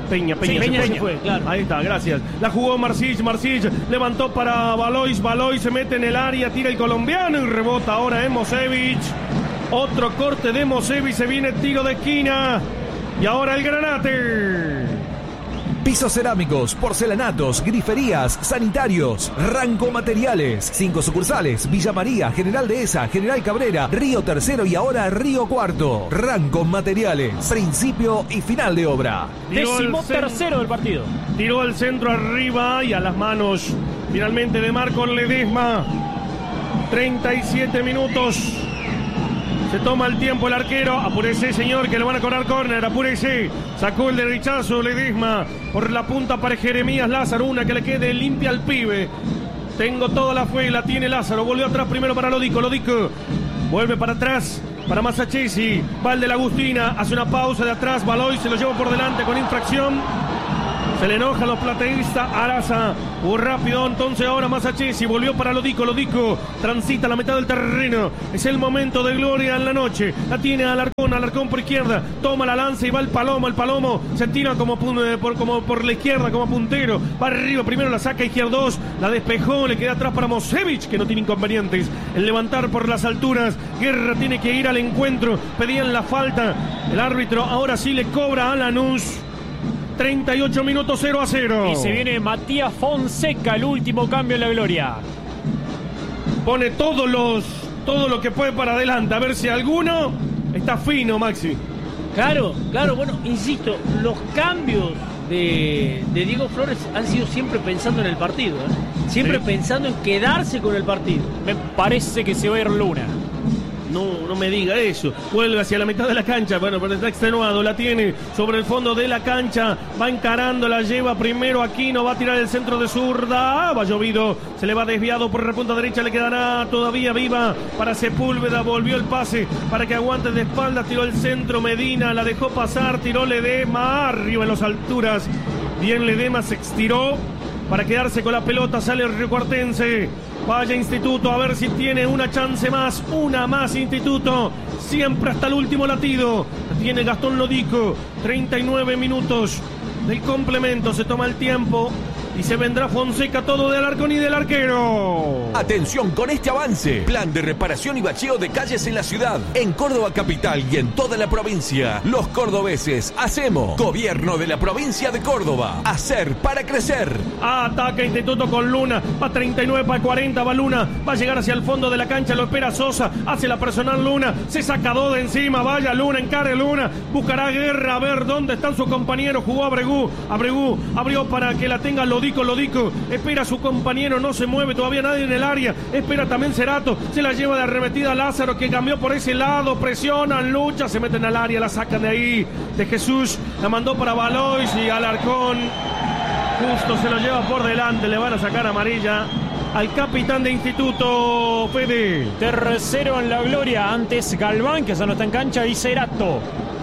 Peña se fue, claro. Ahí está, gracias. La jugó Marsic, levantó para Valois se mete en el área, tira el colombiano y rebota ahora en Mosevich. Otro corte de Mosevich, se viene tiro de esquina. Y ahora el Granate. Pisos cerámicos, porcelanatos, griferías, sanitarios, Ranco Materiales. 5 sucursales: Villa María, General Dehesa, General Cabrera, Río Tercero y ahora Río Cuarto. Ranco Materiales, principio y final de obra. 13º del partido. Tiró al centro arriba y a las manos finalmente de Marcos Ledesma. 37 minutos. Se toma el tiempo el arquero. Apúrese, señor, que le van a cobrar córner. Apúrese. Sacó el derechazo Ledesma. Por la punta para Jeremías Lázaro. Una que le quede limpia al pibe. Tengo toda la fe. La tiene Lázaro. Volvió atrás primero para Lodico. Vuelve para atrás. Para Massachesi. Va el de la Agustina. Hace una pausa de atrás. Baloy se lo lleva por delante con infracción. Se le enoja a los plateístas. Araza. Rápido. Entonces ahora Massachesi. Volvió para Lodico. Transita la mitad del terreno. Es el momento de gloria en la noche. La tiene Alarcón por izquierda. Toma la lanza y va el Palomo. Se tira como por la izquierda, como puntero. Va arriba. Primero la saca izquierdos. La despejó. Le queda atrás para Mosevich, que no tiene inconvenientes en levantar por las alturas. Guerra tiene que ir al encuentro. Pedían la falta. El árbitro ahora sí le cobra a Lanús. 38 minutos 0-0. Y se viene Matías Fonseca, el último cambio en la gloria. Pone todo lo que puede para adelante. A ver si alguno está fino, Maxi. Claro, bueno, insisto, los cambios de Diego Flores han sido siempre pensando en el partido, ¿eh? Siempre pensando en quedarse con el partido. Me parece que se va a ir Luna. No me diga eso. Vuelve hacia la mitad de la cancha. Bueno, pero está extenuado. La tiene sobre el fondo de la cancha. Va encarando, la lleva primero Aquino. Va a tirar el centro de zurda. Va llovido. Se le va desviado por la punta derecha. Le quedará todavía viva para Sepúlveda. Volvió el pase para que aguante de espalda. Tiró el centro Medina. La dejó pasar. Tiró Ledesma. Arriba en las alturas. Bien Ledesma se estiró para quedarse con la pelota. Sale el riocuartense. Vaya Instituto, a ver si tiene una chance más. Una más Instituto. Siempre hasta el último latido. Tiene Gastón Lodico. 39 minutos del complemento. Se toma el tiempo. Y se vendrá Fonseca, todo de Alarcón y del arquero. Atención con este avance. Plan de reparación y bacheo de calles en la ciudad. En Córdoba capital y en toda la provincia. Los cordobeses hacemos. Gobierno de la provincia de Córdoba. Hacer para crecer. Ataca Instituto con Luna. Va 39 para 40. Va Luna. Va a llegar hacia el fondo de la cancha. Lo espera Sosa. Hace la personal Luna. Se saca dos de encima. Vaya Luna. Encare Luna. Buscará Guerra. A ver dónde están sus compañeros. Jugó Abregu. Abrió para que la tenga Lodico. Espera a su compañero, no se mueve todavía nadie en el área. Espera también Cerato, se la lleva de arremetida Lázaro, que cambió por ese lado. Presionan, lucha, se meten al área, la sacan de ahí. De Jesús, la mandó para Valois y Alarcón. Justo se lo lleva por delante, le van a sacar amarilla al capitán de Instituto, Fede. Tercero en la gloria, antes Galván, que ya no está en cancha, y Cerato.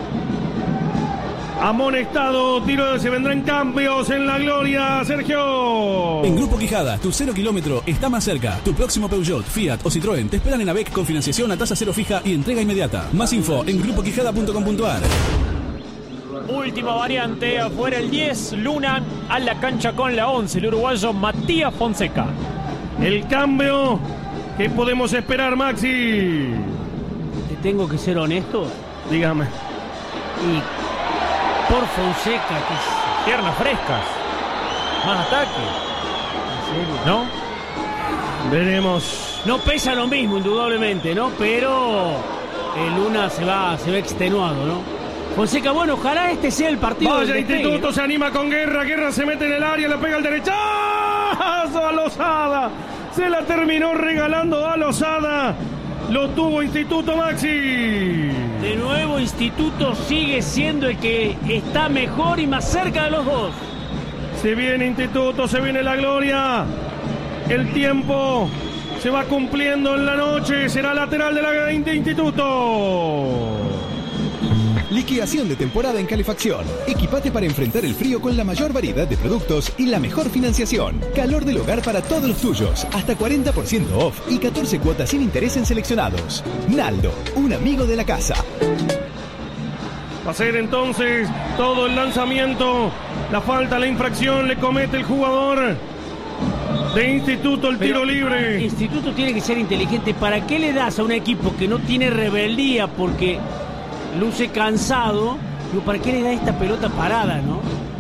Amonestado, tiro, se vendrán cambios en la gloria, Sergio. En Grupo Quijada, tu 0 kilómetro está más cerca. Tu próximo Peugeot, Fiat o Citroën te esperan en AVEC con financiación a tasa cero fija y entrega inmediata. Más info en grupoquijada.com.ar. Última variante, afuera el 10, Luna a la cancha con la 11, el uruguayo Matías Fonseca. El cambio, ¿qué podemos esperar, Maxi? Te tengo que ser honesto. Dígame. Y por Fonseca, que es piernas frescas, más ataque. ¿En serio? ¿No? Veremos. No pesa lo mismo, indudablemente, ¿no? Pero Luna se va extenuado, ¿no? Fonseca, bueno, ojalá este sea el partido. Vaya del despegue, Instituto, ¿no? Se anima con Guerra. Guerra se mete en el área, le pega al derechazo a Lozada. Se la terminó regalando a Lozada. Lo tuvo Instituto, Maxi. De nuevo Instituto sigue siendo el que está mejor y más cerca de los dos. Se viene Instituto, se viene la gloria. El tiempo se va cumpliendo en la noche. Será lateral de Instituto. Liquidación de temporada en calefacción. Equipate para enfrentar el frío con la mayor variedad de productos y la mejor financiación. Calor del hogar para todos los tuyos. Hasta 40% off y 14 cuotas sin interés en seleccionados. Naldo, un amigo de la casa. Va a ser entonces todo el lanzamiento. La falta, la infracción le comete el jugador de Instituto el tiro libre. Instituto tiene que ser inteligente. ¿Para qué le das a un equipo que no tiene rebeldía porque luce cansado? ¿Para qué le da esta pelota parada, no?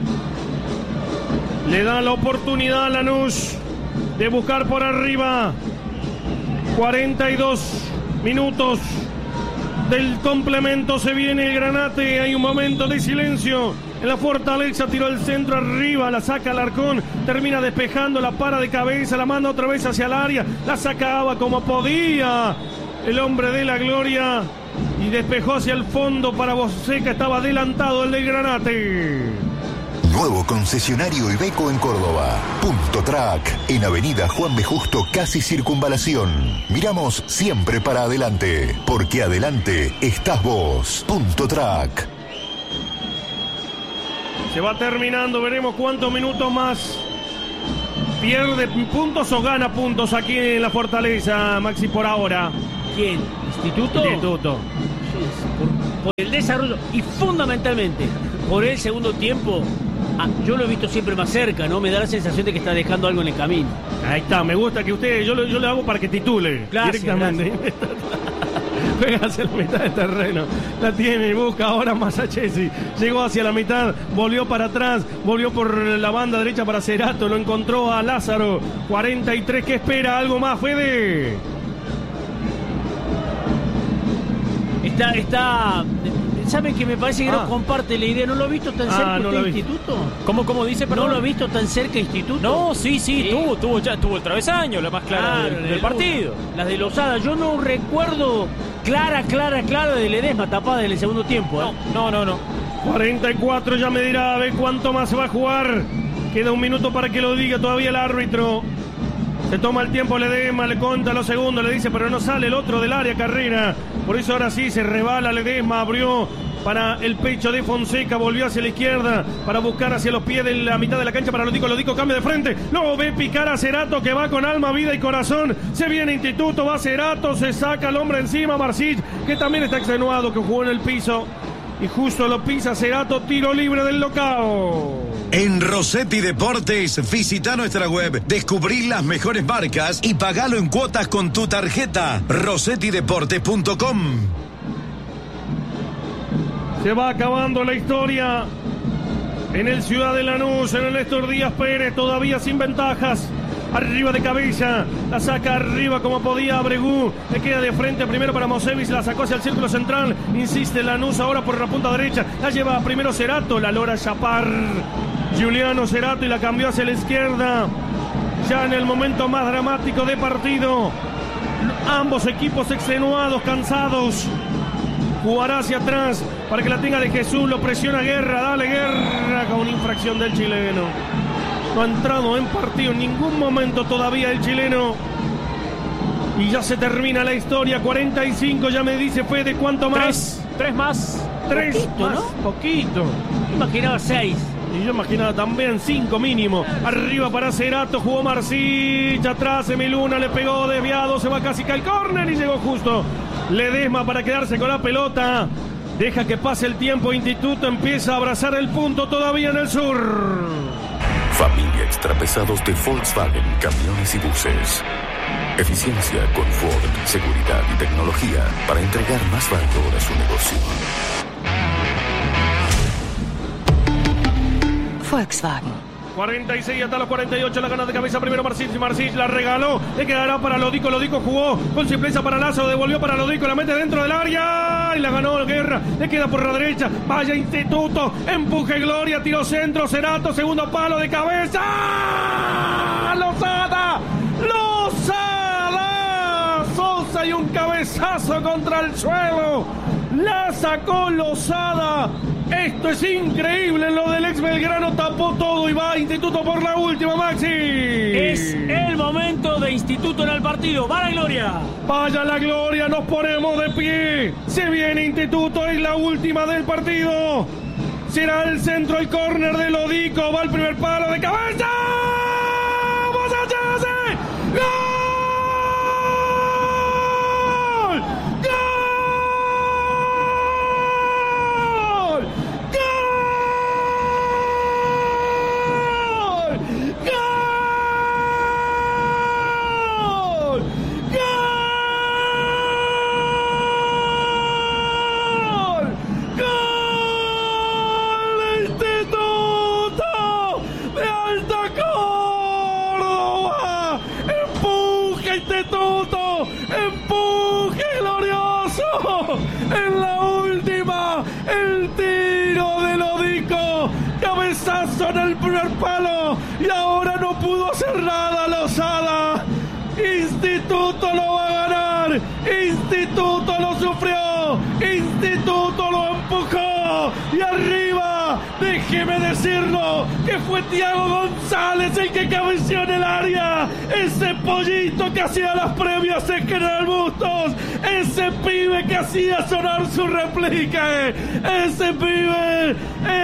Le da la oportunidad a Lanús de buscar por arriba. 42 minutos del complemento. Se viene el Granate. Hay un momento de silencio en la Fortaleza. Tiró el centro arriba, la saca Alarcón, termina despejando, la para de cabeza, la manda otra vez hacia el área, la sacaba como podía el hombre de la gloria y despejó hacia el fondo para Fonseca. Estaba adelantado el del Granate. Nuevo concesionario Iveco en Córdoba. Punto Track, en Avenida Juan B. Justo, casi Circunvalación. Miramos siempre para adelante, porque adelante estás vos. Punto Track. Se va terminando, veremos cuántos minutos más. ¿Pierde puntos o gana puntos aquí en la Fortaleza, Maxi, por ahora? ¿Quién? ¿Instituto? Instituto. Por el desarrollo y fundamentalmente por el segundo tiempo. Yo lo he visto siempre más cerca, ¿no? Me da la sensación de que está dejando algo en el camino. Ahí está, me gusta que usted, yo le hago para que titule. Gracias, directamente. Gracias. Juega hacia la mitad del terreno. La tiene, busca ahora Masachesi. Llegó hacia la mitad, volvió para atrás, volvió por la banda derecha para Cerato, lo encontró a Lázaro. 43, ¿qué espera? ¿Algo más, Fede? Está. ¿Saben que me parece que no comparte la idea? ¿No lo ha visto tan cerca usted, Instituto? ¿Cómo dice? Perdón? ¿No lo ha visto tan cerca, Instituto? No, sí, tuvo el travesaño, la más clara del partido. Las de Lozada, yo no recuerdo clara de Ledesma tapada en el segundo tiempo. No. 44, ya me dirá a ver cuánto más se va a jugar. Queda un minuto para que lo diga todavía el árbitro. Se toma el tiempo Ledesma, le conta los segundos, le dice, pero no sale el otro del área, Carrera. Por eso ahora sí se rebala Ledesma, abrió para el pecho de Fonseca, volvió hacia la izquierda para buscar hacia los pies de la mitad de la cancha para Lodico cambia de frente, lo ve picar a Cerato que va con alma, vida y corazón. Se viene Instituto, va Cerato, se saca al hombre encima, Marsic, que también está extenuado, que jugó en el piso. Y justo lo pisa Cerato, tiro libre del local. En Rossetti Deportes, visita nuestra web, descubrí las mejores marcas y pagalo en cuotas con tu tarjeta. rossettideportes.com. Se va acabando la historia en el Ciudad de Lanús, en el Néstor Díaz Pérez, todavía sin ventajas. Arriba de cabeza, la saca arriba como podía Abregú, le queda de frente primero para Mosevis, la sacó hacia el círculo central, insiste Lanús ahora por la punta derecha, la lleva primero Cerato, la logra Chapar, Juliano Cerato y la cambió hacia la izquierda, ya en el momento más dramático de partido, ambos equipos extenuados, cansados, jugará hacia atrás para que la tenga de Jesús, lo presiona Guerra, dale Guerra con infracción del chileno. No ha entrado en partido en ningún momento todavía el chileno. Y ya se termina la historia. 45, ya me dice Fede, ¿cuánto más? Tres más. Poquito, ¿no? Poquito. Imaginaba 6. Y yo imaginaba también 5 mínimo. Arriba para Cerato, jugó Marsic. Atrás Emiluna, le pegó desviado. Se va casi al córner y llegó justo Ledesma para quedarse con la pelota. Deja que pase el tiempo. Instituto empieza a abrazar el punto todavía en el sur. Familia Extrapesados de Volkswagen, camiones y buses. Eficiencia, confort, seguridad y tecnología para entregar más valor a su negocio. Volkswagen. 46 hasta los 48, la gana de cabeza primero Marsic la regaló, le quedará para Lodico jugó con simpleza para Lazo, devolvió para Lodico, la mete dentro del área y la ganó Guerra, le queda por la derecha, vaya Instituto, empuje Gloria, tiro centro, Cerato, segundo palo de cabeza, Lozada, Sosa y un cabezazo contra el suelo, la sacó Lozada. Esto es increíble, lo del ex Belgrano tapó todo y va Instituto por la última, Maxi. Es el momento de Instituto en el partido. ¡Va la gloria! Vaya la gloria, nos ponemos de pie. Se viene Instituto, es la última del partido. Será el centro, el córner de Lodico, va el primer palo de cabeza. ¡Vamos a echarse! ¡Gol! ¡Gol! Instituto lo empujó y arriba, déjeme decirlo, que fue Thiago González el que cabeceó en el área. Ese pollito que hacía las previas en General Bustos, ese pibe que hacía sonar su réplica, ese pibe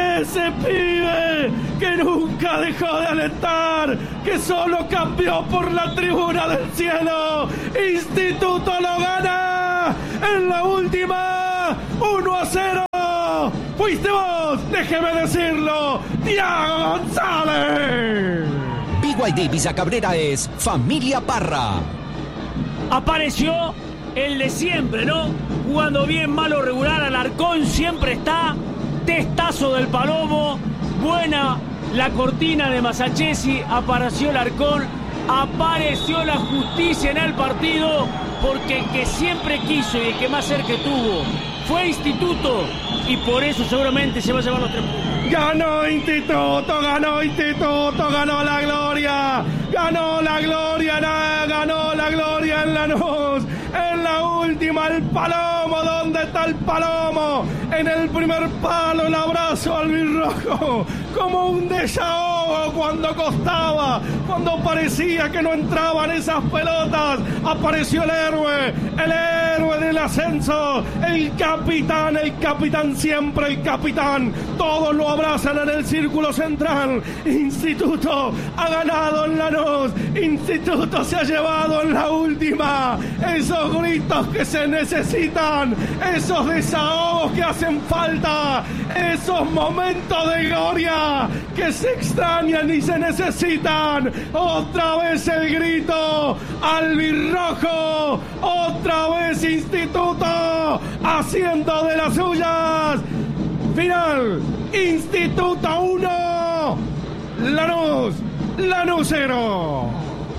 que nunca dejó de alentar, que solo cambió por la tribuna del cielo. Instituto lo gana en la última, 1-0. Fuiste vos, déjeme decirlo, Thiago González. BYD Visa Cabrera es Familia Parra. Apareció el de siempre, ¿no? Jugando bien, malo, regular, Alarcón siempre está. Testazo del Palomo, buena la cortina de Masachesi, apareció el Alarcón, apareció la justicia en el partido, porque el que siempre quiso y el que más cerca tuvo fue Instituto, y por eso seguramente se va a llevar los 3 puntos. Ganó Instituto, ganó la gloria, ganó la gloria en Lanús, en la última el Palomo. ¿Dónde está el Palomo? En el primer palo, el abrazo albirrojo, como un desahogo cuando costaba, cuando parecía que no entraban esas pelotas. Apareció el héroe del ascenso, el capitán siempre, el capitán. Todos lo abrazan en el círculo central. Instituto ha ganado en Lanús, Instituto se ha llevado en la última. Esos gritos que se necesitan, esos desahogos que hacen falta, esos momentos de gloria que se extrañan y se necesitan. Otra vez el grito albirrojo, otra vez Instituto haciendo de las suyas. Final, Instituto 1, Lanús 0.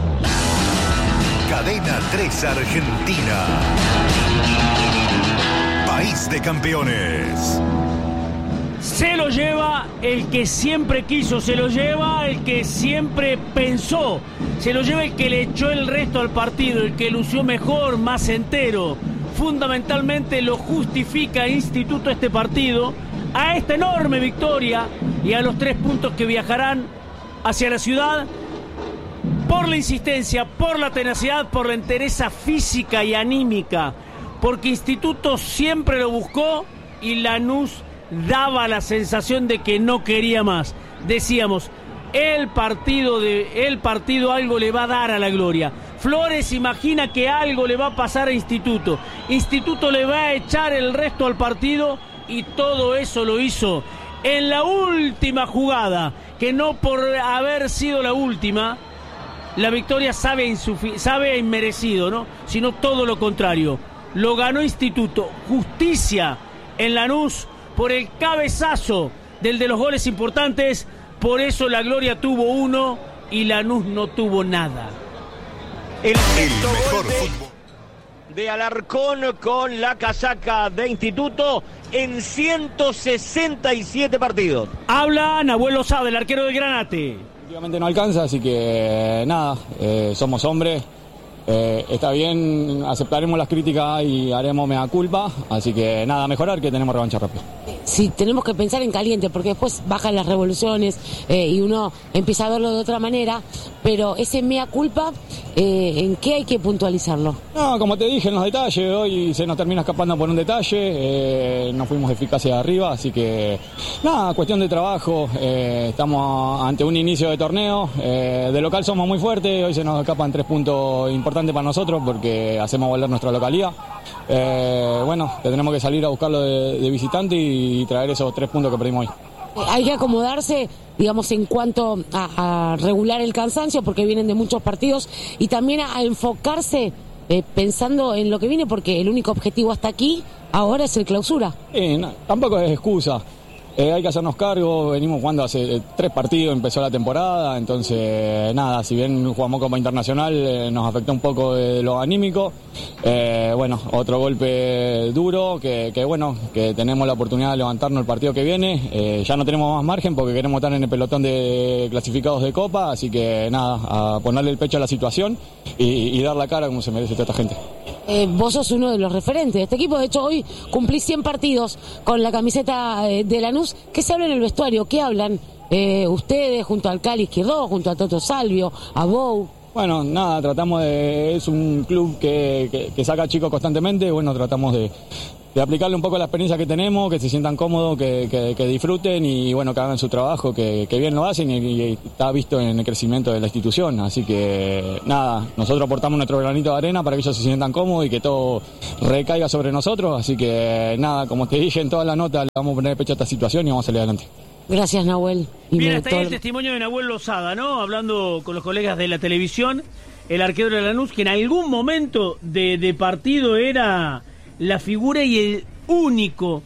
Cadena 3 Argentina. País de campeones. Se lo lleva el que siempre quiso, se lo lleva el que siempre pensó, se lo lleva el que le echó el resto al partido, el que lució mejor, más entero. Fundamentalmente lo justifica Instituto este partido, a esta enorme victoria y a los 3 puntos que viajarán hacia la ciudad por la insistencia, por la tenacidad, por la entereza física y anímica, porque Instituto siempre lo buscó y Lanús daba la sensación de que no quería más. Decíamos, el partido algo le va a dar a la gloria. Flores imagina que algo le va a pasar a Instituto. Instituto le va a echar el resto al partido y todo eso lo hizo en la última jugada, que no por haber sido la última, la victoria sabe inmerecido, ¿no? Sino todo lo contrario. Lo ganó Instituto. Justicia en Lanús por el cabezazo del de los goles importantes. Por eso la gloria tuvo 1 y Lanús no tuvo nada. El mejor fútbol de Alarcón con la casaca de Instituto en 167 partidos. Habla Nahuel Lozada, el arquero del Granate. Últimamente no alcanza, así que nada, somos hombres. Está bien, aceptaremos las críticas y haremos mea culpa, así que nada, mejorar, que tenemos revancha rápida. Sí, tenemos que pensar en caliente, porque después bajan las revoluciones y uno empieza a verlo de otra manera, pero ese mea culpa, ¿en qué hay que puntualizarlo? No, como te dije, en los detalles, hoy se nos termina escapando por un detalle, no fuimos eficaces arriba, así que nada, cuestión de trabajo, estamos ante un inicio de torneo, de local somos muy fuertes, hoy se nos escapan 3 puntos importantes para nosotros porque hacemos valer nuestra localidad. Bueno, tenemos que salir a buscarlo de visitante y traer esos 3 puntos que perdimos hoy. Hay que acomodarse, digamos, en cuanto a regular el cansancio, porque vienen de muchos partidos, y también a enfocarse pensando en lo que viene, porque el único objetivo hasta aquí ahora es el clausura. No, tampoco es excusa. Hay que hacernos cargo, venimos jugando hace 3 partidos, empezó la temporada, entonces nada, si bien jugamos Copa Internacional nos afectó un poco de lo anímico, bueno, otro golpe duro, que bueno, que tenemos la oportunidad de levantarnos el partido que viene, ya no tenemos más margen porque queremos estar en el pelotón de clasificados de Copa, así que nada, a ponerle el pecho a la situación y dar la cara como se merece toda esta gente. Vos sos uno de los referentes de este equipo. De hecho, hoy cumplí 100 partidos con la camiseta de Lanús. ¿Qué se habla en el vestuario? ¿Qué hablan ustedes junto al Cali Izquierdo, junto a Toto Salvio, a Bou? Bueno, nada, tratamos de... Es un club que saca chicos constantemente. Bueno, tratamos de aplicarle un poco la experiencia que tenemos, que se sientan cómodos, que disfruten y bueno, que hagan su trabajo, que bien lo hacen y está visto en el crecimiento de la institución. Así que nada, nosotros aportamos nuestro granito de arena para que ellos se sientan cómodos y que todo recaiga sobre nosotros. Así que nada, como te dije en toda la nota, le vamos a poner pecho a esta situación y vamos a salir adelante. Gracias, Nahuel. Bien, hasta ahí el testimonio de Nahuel Lozada, ¿no? Hablando con los colegas de la televisión, el arquero de Lanús, que en algún momento de partido era la figura y el único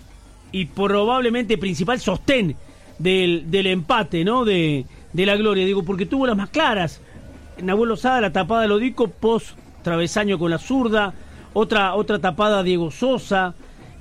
y probablemente principal sostén del empate, ¿no? De la gloria, digo, porque tuvo las más claras. Nahuel Lozada, la tapada de Lodico, post travesaño con la zurda, otra tapada Diego Sosa,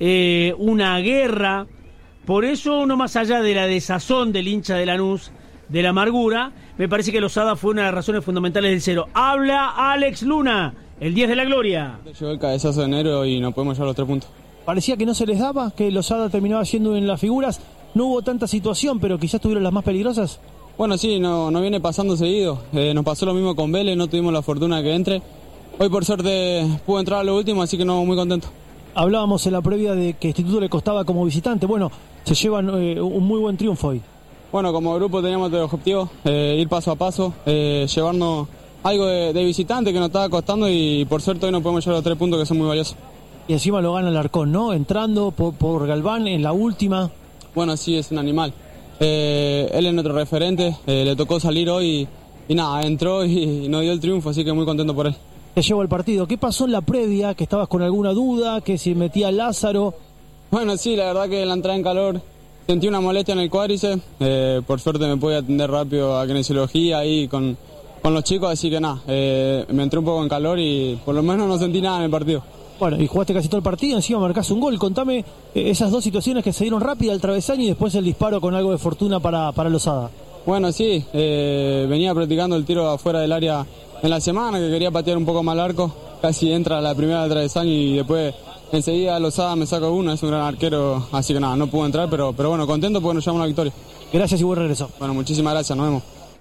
una guerra. Por eso, uno más allá de la desazón del hincha de Lanús, de la amargura, me parece que Lozada fue una de las razones fundamentales del cero. Habla Alex Luna, el 10 de la gloria. Llegó el cabezazo de enero y no podemos llevar los 3 puntos. Parecía que no se les daba, que Lozada terminaba siendo en las figuras. No hubo tanta situación, pero quizás tuvieron las más peligrosas. Bueno, sí, no viene pasando seguido. Nos pasó lo mismo con Vélez, no tuvimos la fortuna de que entre. Hoy por suerte pudo entrar a lo último, así que no, muy contento. Hablábamos en la previa de que Instituto le costaba como visitante. Bueno, se llevan un muy buen triunfo hoy. Bueno, como grupo teníamos el objetivo, ir paso a paso, llevarnos algo de visitante que nos estaba costando y por suerte hoy nos podemos llevar los 3 puntos que son muy valiosos. Y encima lo gana Alarcón, ¿no? Entrando por Galván en la última. Bueno, sí, es un animal. Él es nuestro referente, le tocó salir hoy y nada, entró y nos dio el triunfo, así que muy contento por él. Te llevo el partido. ¿Qué pasó en la previa? ¿Que estabas con alguna duda? ¿Que si metía Lázaro? Bueno, sí, la verdad que en la entrada en calor sentí una molestia en el cuádriceps. Por suerte me pude atender rápido a kinesiología ahí con los chicos, así que nada, me entré un poco en calor y por lo menos no sentí nada en el partido. Bueno, y jugaste casi todo el partido, encima marcás un gol. Contame esas 2 situaciones que se dieron rápida al travesaño y después el disparo con algo de fortuna para Lozada. Bueno, sí, venía practicando el tiro afuera del área en la semana, que quería patear un poco más al arco. Casi entra la primera del travesaño y después enseguida Lozada me saca uno, es un gran arquero, así que nada, no pudo entrar, pero bueno, contento porque nos llevamos una victoria. Gracias y buen regreso. Bueno, muchísimas gracias, nos vemos.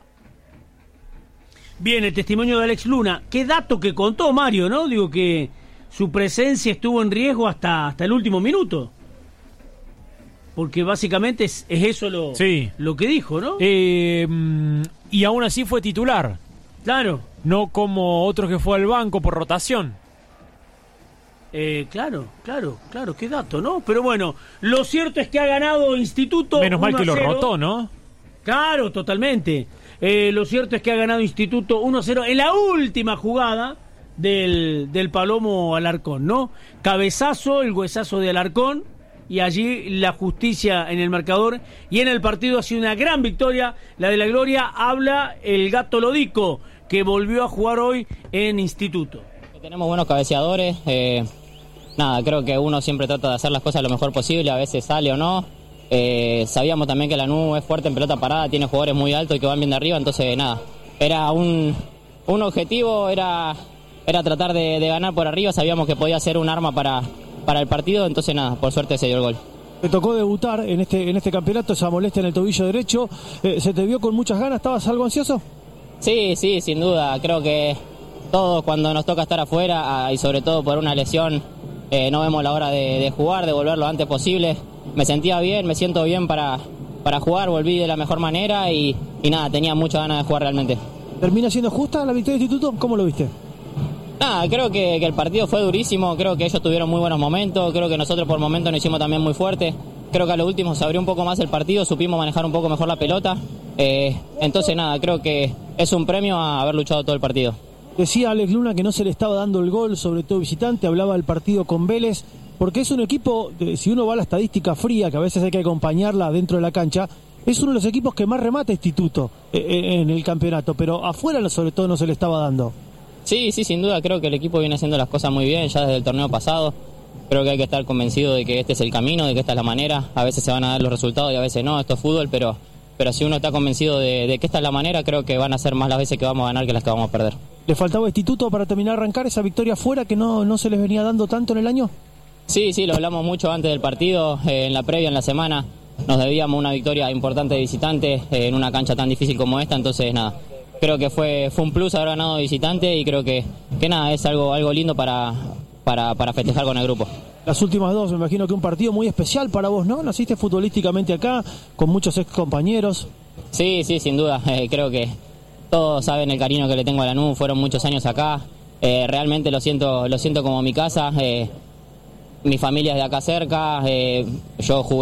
Bien, el testimonio de Alex Luna. Qué dato que contó Mario, ¿no? Digo que su presencia estuvo en riesgo hasta el último minuto. Porque básicamente es eso lo que dijo, ¿no? Y aún así fue titular. Claro. No como otro que fue al banco por rotación. Claro, qué dato, ¿no? Pero bueno, lo cierto es que ha ganado Instituto. Menos mal que lo rotó, ¿no? Claro, totalmente. Lo cierto es que ha ganado Instituto 1-0 en la última jugada del Palomo Alarcón, ¿no? Cabezazo, el huesazo de Alarcón, y allí la justicia en el marcador. Y en el partido ha sido una gran victoria, la de la gloria. Habla el Gato Lodico, que volvió a jugar hoy en Instituto. Tenemos buenos cabeceadores. Nada, creo que uno siempre trata de hacer las cosas lo mejor posible, a veces sale o no. Sabíamos también que Lanús es fuerte en pelota parada, tiene jugadores muy altos y que van bien de arriba, entonces nada, era un objetivo, era tratar de ganar por arriba, sabíamos que podía ser un arma para el partido, entonces nada, por suerte se dio el gol. Te tocó debutar en este campeonato, esa molestia en el tobillo derecho, ¿se te vio con muchas ganas? ¿Estabas algo ansioso? Sí, sin duda, creo que todos cuando nos toca estar afuera y sobre todo por una lesión, no vemos la hora de jugar, de volver lo antes posible. Me sentía bien, me siento bien para jugar, volví de la mejor manera y nada, tenía muchas ganas de jugar realmente. ¿Termina siendo justa la victoria de Instituto? ¿Cómo lo viste? Nada, creo que el partido fue durísimo, creo que ellos tuvieron muy buenos momentos, creo que nosotros por momentos nos hicimos también muy fuerte, creo que a lo último se abrió un poco más el partido, supimos manejar un poco mejor la pelota, entonces nada, creo que es un premio a haber luchado todo el partido. Decía Alex Luna que no se le estaba dando el gol, sobre todo visitante, hablaba del partido con Vélez, porque es un equipo, si uno va a la estadística fría, que a veces hay que acompañarla dentro de la cancha, es uno de los equipos que más remata Instituto en el campeonato, pero afuera sobre todo no se le estaba dando. Sí, sin duda, creo que el equipo viene haciendo las cosas muy bien ya desde el torneo pasado. Creo que hay que estar convencido de que este es el camino, de que esta es la manera. A veces se van a dar los resultados y a veces no, esto es fútbol, pero si uno está convencido de que esta es la manera, creo que van a ser más las veces que vamos a ganar que las que vamos a perder. ¿Le faltaba Instituto para terminar de arrancar esa victoria fuera que no se les venía dando tanto en el año? Sí, lo hablamos mucho antes del partido, en la previa, en la semana. Nos debíamos una victoria importante de visitante en una cancha tan difícil como esta, entonces nada, creo que fue un plus haber ganado de visitante y creo que nada, es algo lindo para festejar con el grupo. Las últimas dos, me imagino que un partido muy especial para vos, ¿no? Naciste futbolísticamente acá, con muchos ex compañeros. Sí, sin duda. Creo que todos saben el cariño que le tengo a Lanús, fueron muchos años acá. Realmente lo siento como mi casa. Mi familia es de acá cerca. Yo jugué